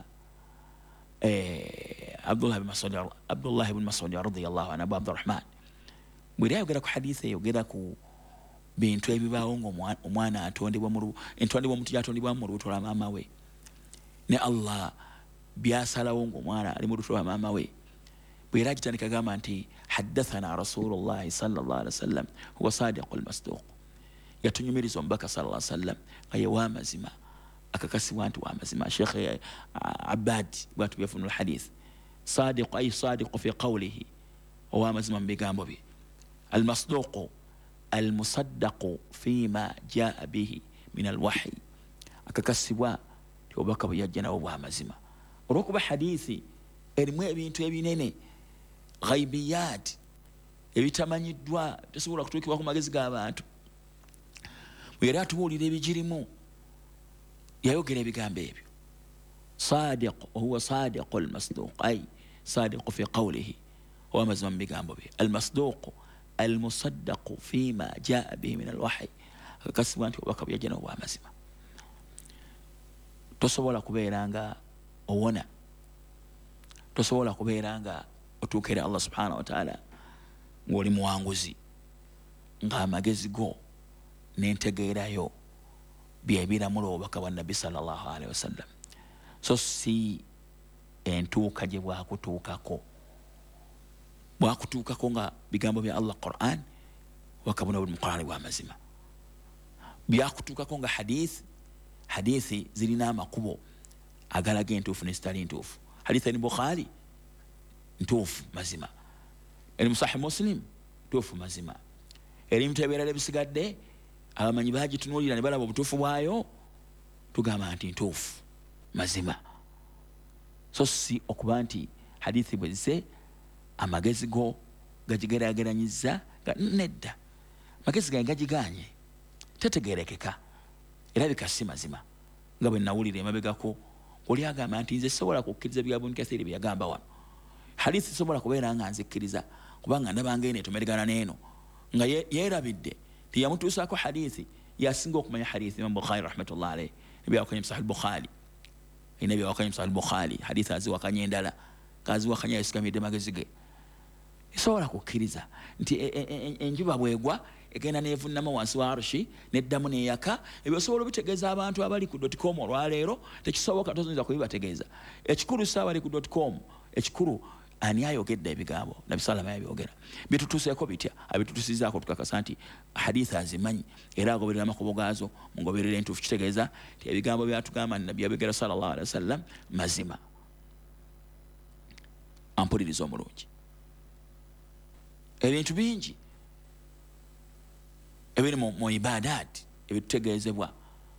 Abdullah ibn Mas'ud Abdullah ibn Mas'ud radiyallahu anhu Abu Abdurrahman bw'eri ayogera ku hadithi eyogera ku bintu ebibaawo ng'omwana atondebwa mu entondebwa omuntu gyatondebwa mu lubuto lwa maama we ne Allah byasalawo ng'omwana ali mu lubuto lwa maama we ويراجتني كما أنت حدثنا رسول الله صلى الله عليه وسلم هو صادق المصدوق يتنميري زنبك صلى الله عليه وسلم أي وامزما أكاكسي وانت وامزما شيخ عباد واتو يفن الحديث صادق أي صادق في قوله وامزما بقام به المصدوق المصدق فيما جاء به من الوحي أكاكسي وانت وبك يجنا وامزما ركب حديثي erimwe ebintu ebinene ghaibiyat ebitamanyiddwa tesobola kutuukibwa ku magezi g'abantu era atubuulira ebigirimu yayogera ebigambo ebyo sadiq huwa sadiqu almasduq ay sadiqu fi qawlihi owamazima mu bigambo bye almasduqu almusaddaqu fima jaa bihi min alwahyi akakasibwa nti obubaka buyajja n'obwamazima tosobola kubeera nga owona tosobola kubeera nga otuukira Allah subhanahu wa ta'ala ng'oli muwanguzi ng'amagezi go n'entegeerayo byebiramu obubaka bwa nabbi sallallahu alaihi wasallam so si entuuka gye bwakutuukako bwakutuukako nga bigambo bya Allah Qur'an wakabona buli mu Qur'an bw'amazima byakutuukako nga hadith hadithi zirina amakubo agalaga entuufu n'ezitali ntuufu hadithi ni Bukhari ntuufu mazima eri Sahih Muslim ntuufu mazima eri mutebera ebisigadde abamanyi bagitunuulira ne balaba obutuufu bwayo tugamba nti ntuufu mazima so si okuba nti hadithi bwe zise amagezi go gagigeraageranyiza nedda amagezi gange gagiganye tetegerekeka era bikasi mazima nga bwe nawulira emabegako oli agamba nti nze sobola kukkiriza bya Ibn Kathir bye yagamba wano hadithi sobola kubeera nga nzikkiriza kubanga ndabanga eno etomeragana n'eno nga yeerabidde tiyamutuusaako hadithi yasinga okumanya hadithi Imam Bukhari rahmatullah alayhi ebyawakanya mu Sahih Bukhari ina ebyawakanya mu Sahih Bukhari hadithi aziwakanya endala kaziwakanya yasigamidde magezi ge sobola kukkiriza nti enjuba bwegwa egenda neevunnama wansi wa arshi neddamu neyaka ebyo osobola obitegeeza abantu abali ku .com olwaleero tekisoboka tosobola kubibategeeza ekikulu saabali ku .com ekikulu ani ayogedde ebigambo nabi salama yabyogera bitutuuseeko bitya abitutusizaako tukakasa nti hadithi azimanyi era agoberera amakubo gaazo mungoberera entuufu kitegeeza nti ebigambo byatugamba nabbi yabigera sallallahu alaihi wasallam mazima ampuliriza omulungi ebintu bingi ebiri mu ibadat ebitutegeezebwa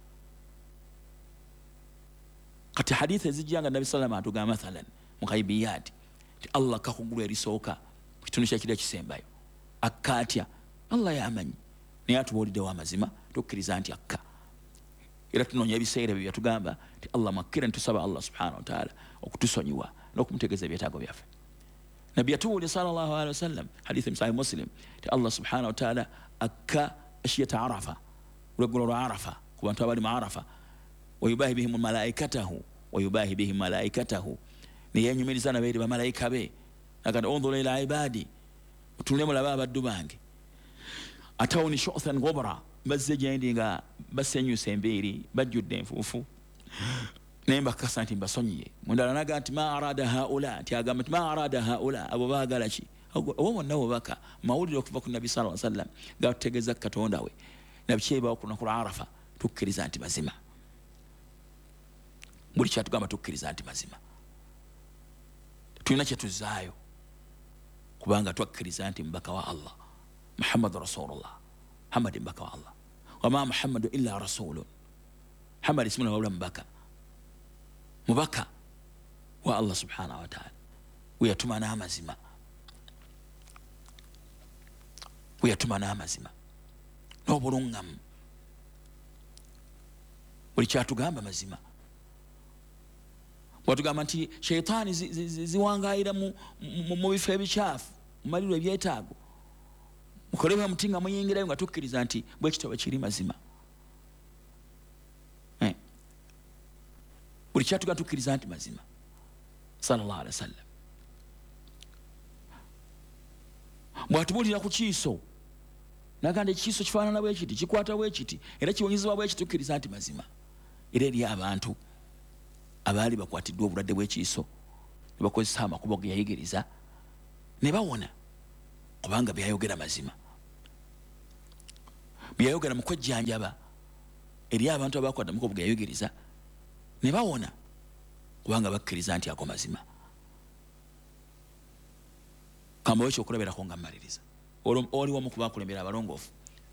kati hadithi ezijjanga nabi salama atugamba mathalan mu ghaibiyat ti Allah kakugulu erisooka kitundu kyakiri ekisembayo akka atya Allah yamanyi naye atubuulidde w'amazima tukkiriza nti akka era tunoonya ebiseera bye byatugamba ti Allah makkira ntusaba Allah subhanahu wa ta'ala okutusonyiwa n'okumutegeeza ebyetaago byaffe nabbi yatubuulira sallallahu alaihi wasallam hadithi Sahih Muslim ti Allah subhanahu wa ta'ala akka ashiyata arafa ulweggulo lwa arafa ku bantu abali mu arafa wayubahi bihim malaikatahu wayubahi bihim malaikatahu niyenyumiriza nabairi bamalayika be agamba undhuru ila ibadi utunule mulaba abaddu bange atawuni shu'than ghubra bazze gyendi nga basenyusa embeeri bajjudde enfuufu naye mbakakasa nti mbasonyiye mundala naga nti ma arada haula nti agamba nti ma arada haula abo baagala ki obo bonna bobaka mawulire okuva ku nabbi sallallahu alaihi wasallam gatutegeeza katonda we nabikyebawo ku lunaku lwa arafa tukkiriza nti mazima buli kyatugamba tukkiriza nti mazima tulina kyetuzaayo kubanga twakkiriza nti mbaka wa Allah Muhammadu Rasulullah Muhammad mbaka wa Allah wama Muhammadu illa rasulun Muhammad ismuna wawula mbaka mubaka wa Allah subhanahu wa ta'ala weyatuma n'amazima weyatuma n'amazima n'obulungamu buli kyatugamba mazima watugamba nti sheitaani ziwangaira mu bifo ebikyafu mu maliro ebyetaago mukolebwa muti nga muyingirayo nga tukkiriza nti bwe kitabo kiri mazima buli kyatugamba tukkiriza nti mazima sallallahu alaihi wasallam bwatubuulira ku kiiso nagamba ekiiso kifaanana bwe kiti kikwata bwe kiti era kiwonyezebwa bwe kiti tukkiriza nti mazima era eri abantu abaali bakwatiddwa obulwadde bw'ekiiso ne bakozesa amakubo ge yayigiriza ne bawona kubanga byayogera mazima byayogera mu kwejjanjaba eri abantu abakwata mu bwayogeriza ne bawona kubanga bakkiriza nti ako mazima kamba wekyo okulabirako nga mmaliriza oli wamu kubakulembera abalongoofu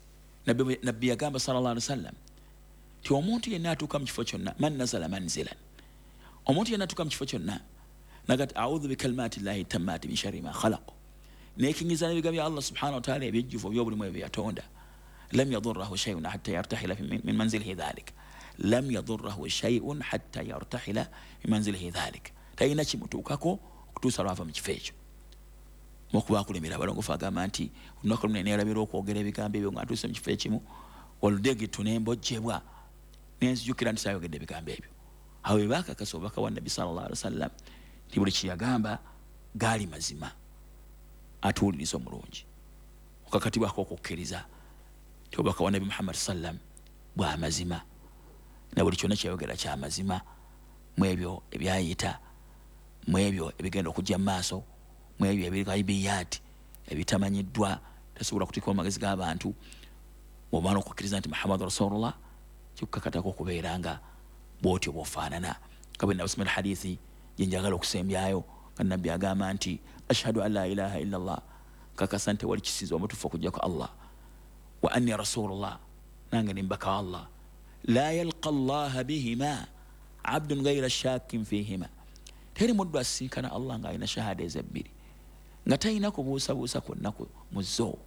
nabbi yagamba sallallahu alaihi wasallam ti omuntu yenna atuuka mu kifo kyonna man nazala manzilan omuntu yenna atuuka mu kifo kyonna nagati audhu bikalimati llahi tammati min sharri ma khalaq nekingiza n'ebiga bya Allah subhanahu wa ta'ala ebyejjuvu by'obulimu ebyo yatonda lam yadurrahu shay'un hatta yartahila min manzilihi dhalik lam yadurrahu shay'un hatta yartahila min manzilihi dhalik talina kimutuukako okutuusa lwava mu kifo ekyo mukubakulemera abalongoofu agamba nti olunaku lumu neerabira okwogera ebigambo ebyo nga ntuuse mu kifo ekimu oludegetu nembojjebwa nenzijukira nti saayogedde ebigambo ebyo awo bwe baakakasa obubaka bwa nabbi sallallahu alaihi wasallam nti buli kyeyagamba gaali mazima atuwuliriza omulungi okakatibwako okukkiriza ti obubaka bwa nabbi muhammad sallam bwa mazima na buli kyonna kyayogera kya mazima mu ebyo ebyayita mu ebyo ebigenda okujja mu maaso mu ebyo ebigaibiyaati ebitamanyiddwa tasobola kuteekwa mu magezi g'abantu bw'omaana okukkiriza nti muhammad rasulullah kikukakatako okubeera nga bw'otyo bw'ofaanana nga bwe nabasomera hadithi gye njagala okusembyayo nga nabbi agamba nti ashhadu an la ilaha illa allah kakasa nti wali kisiza omutuufu okujjako allah wa anni rasulullah nange ni mbaka wa allah la yalqa allaha bihima abdun gaira shakin fihima teri muddu asinkana allah nga alina shahada ezebbiri nga talina kubuusabuusa kwonna mu zo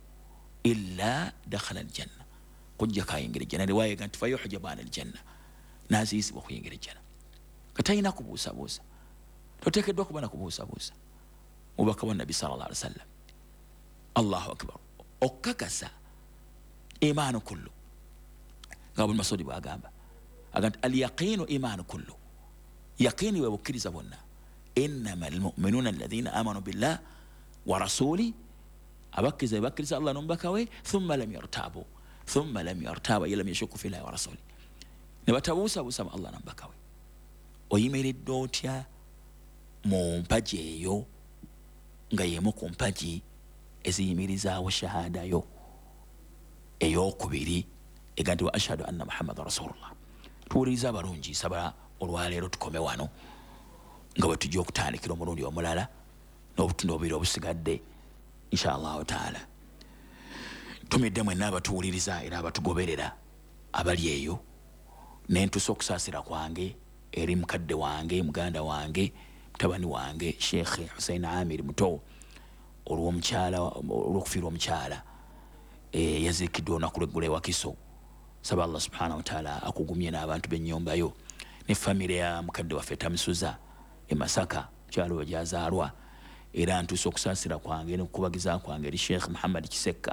illa dakhala aljanna kujjako ayingira ejjanna riwaya nti fayuhjabana aljanna naziyisibwa okuyingira ejjanna nga talina kubuusabuusa toteekeddwa kuba na kubuusabuusa mubaka wa nabbi sallallahu alaihi wasallam allahu akbar okkakasa imaanu kullu nga buli masudi bwagamba aga nti alyaqinu imaanu kullu yaqini bwe bukkiriza bwonna innama almu'minuna alladhina amanu billah wa rasuli abakkiriza bakkiriza allah n'omubaka we thumma lam yartabu thumma lam yartaba lam yashukku fillahi wa rasuli ne batabuusabuusa mu allah n'omubaka we oyimiridde otya mu mpaji eyo nga yemu ku mpaji eziyimirizaawo shahadayo eyokubiri ega nti wa ashhadu anna muhammada rasulullah tuwuliriza abalungi saba olwaleero tukome wano nga bwe tujja okutandikira omulundi omulala n'obutundu obubiri obusigadde inshallahu taala tumidde mwenna abatuwuliriza era abatugoberera abali eyo nentusa okusaasira kwange eri mukadde wange muganda wange mutabani wange sheikh Hussein Amir muto olw'omukyala olw'okufiirwa omukyala e, yaziikiddwa olunaku lw'eggulo e Wakiso saba allah subhanahu wa taala akugumye n'abantu b'ennyumbayo ne famire ya mukadde waffe Tamisuza e Masaka mukyala we gyazaalwa era ntuuse okusaasira kwange n'okukubagiza kwange eri sheikh Muhammad Kisekka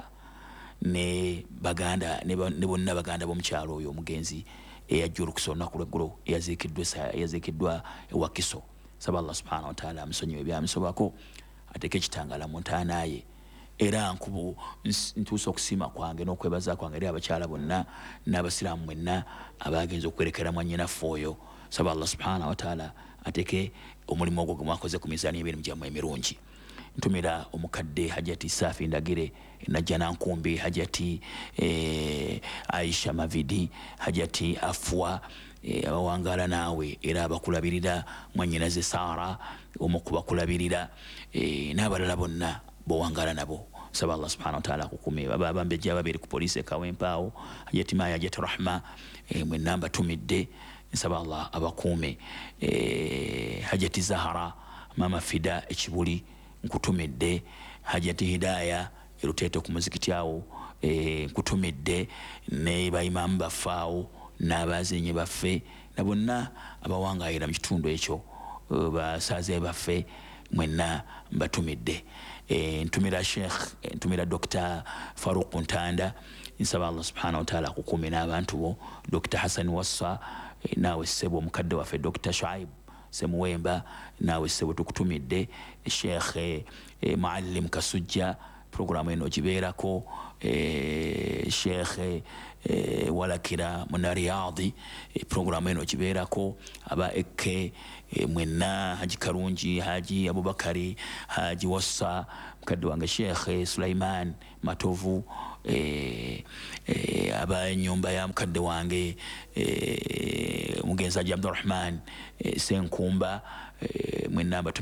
ne baganda ne bonna baganda b'omukyalo oyo omugenzi eyajja olukusa olunaku lw'eggulo eyaziikiddwa e Wakiso saba allah subhanahu wa taala amusonyiwe ebyamusobako ateeke ekitangala mu ntaana ye era nkubu ntuuse okusiima kwange n'okwebaza kwange eri abakyala bonna n'abasiraamu mwenna abagenza okwerekera mwannyinaffe oyo saba allah subhanahu wa taala ateeke omulimu ogwo gwe mwakoze ku mizaani y'emirimu gyammwe emirungi ntumira omukadde hajati Safi Ndagire najja nankumbi hajati eh, Aisha Mavidi hajati Afwa eh, abawangala naawe era abakulabirira mwannyinaze Sara omukubakulabirira eh, n'abalala bonna bowangala nabo saba allah subhanahu wa taala akukume babambejja babiri ku poliisi ekawempaawo hajati Maya hajati Rahma eh, mwenna mbatumidde nsaba allah abakuume eh, hajati Zahara mama Fida ekibuli nkutumidde hajati Hidaya eruteete ku muzikiti awo e, nkutumidde ne bayimamu baffe awo n'abazenyi baffe na bonna abawangayira mu kitundu ekyo uh, basaze baffe mwenna mbatumidde e, ntumira sheikh e, ntumira Dr. Faruq Ntanda nsaba allah subhanahu wa taala akukume n'abantu bo Dr. Hassan Wassa e, naawe ssebo omukadde waffe Dr. Shuaib Semuwemba naawe ssebo tukutumidde sheikh e, Muallim Kasujja programu eno gibeerako eh, Sheikh eh, Walakira muna Riyadhi eh, programu eno gibeerako aba Eke eh, mwenna Haji Karungi Haji Abubakari Haji Wassa mukadde wange Sheikh Sulaiman Matovu eh, eh, aba nyumba ya mukadde wange eh, mugenzi Haji Abdurrahman eh, Senkumba eh, mwenna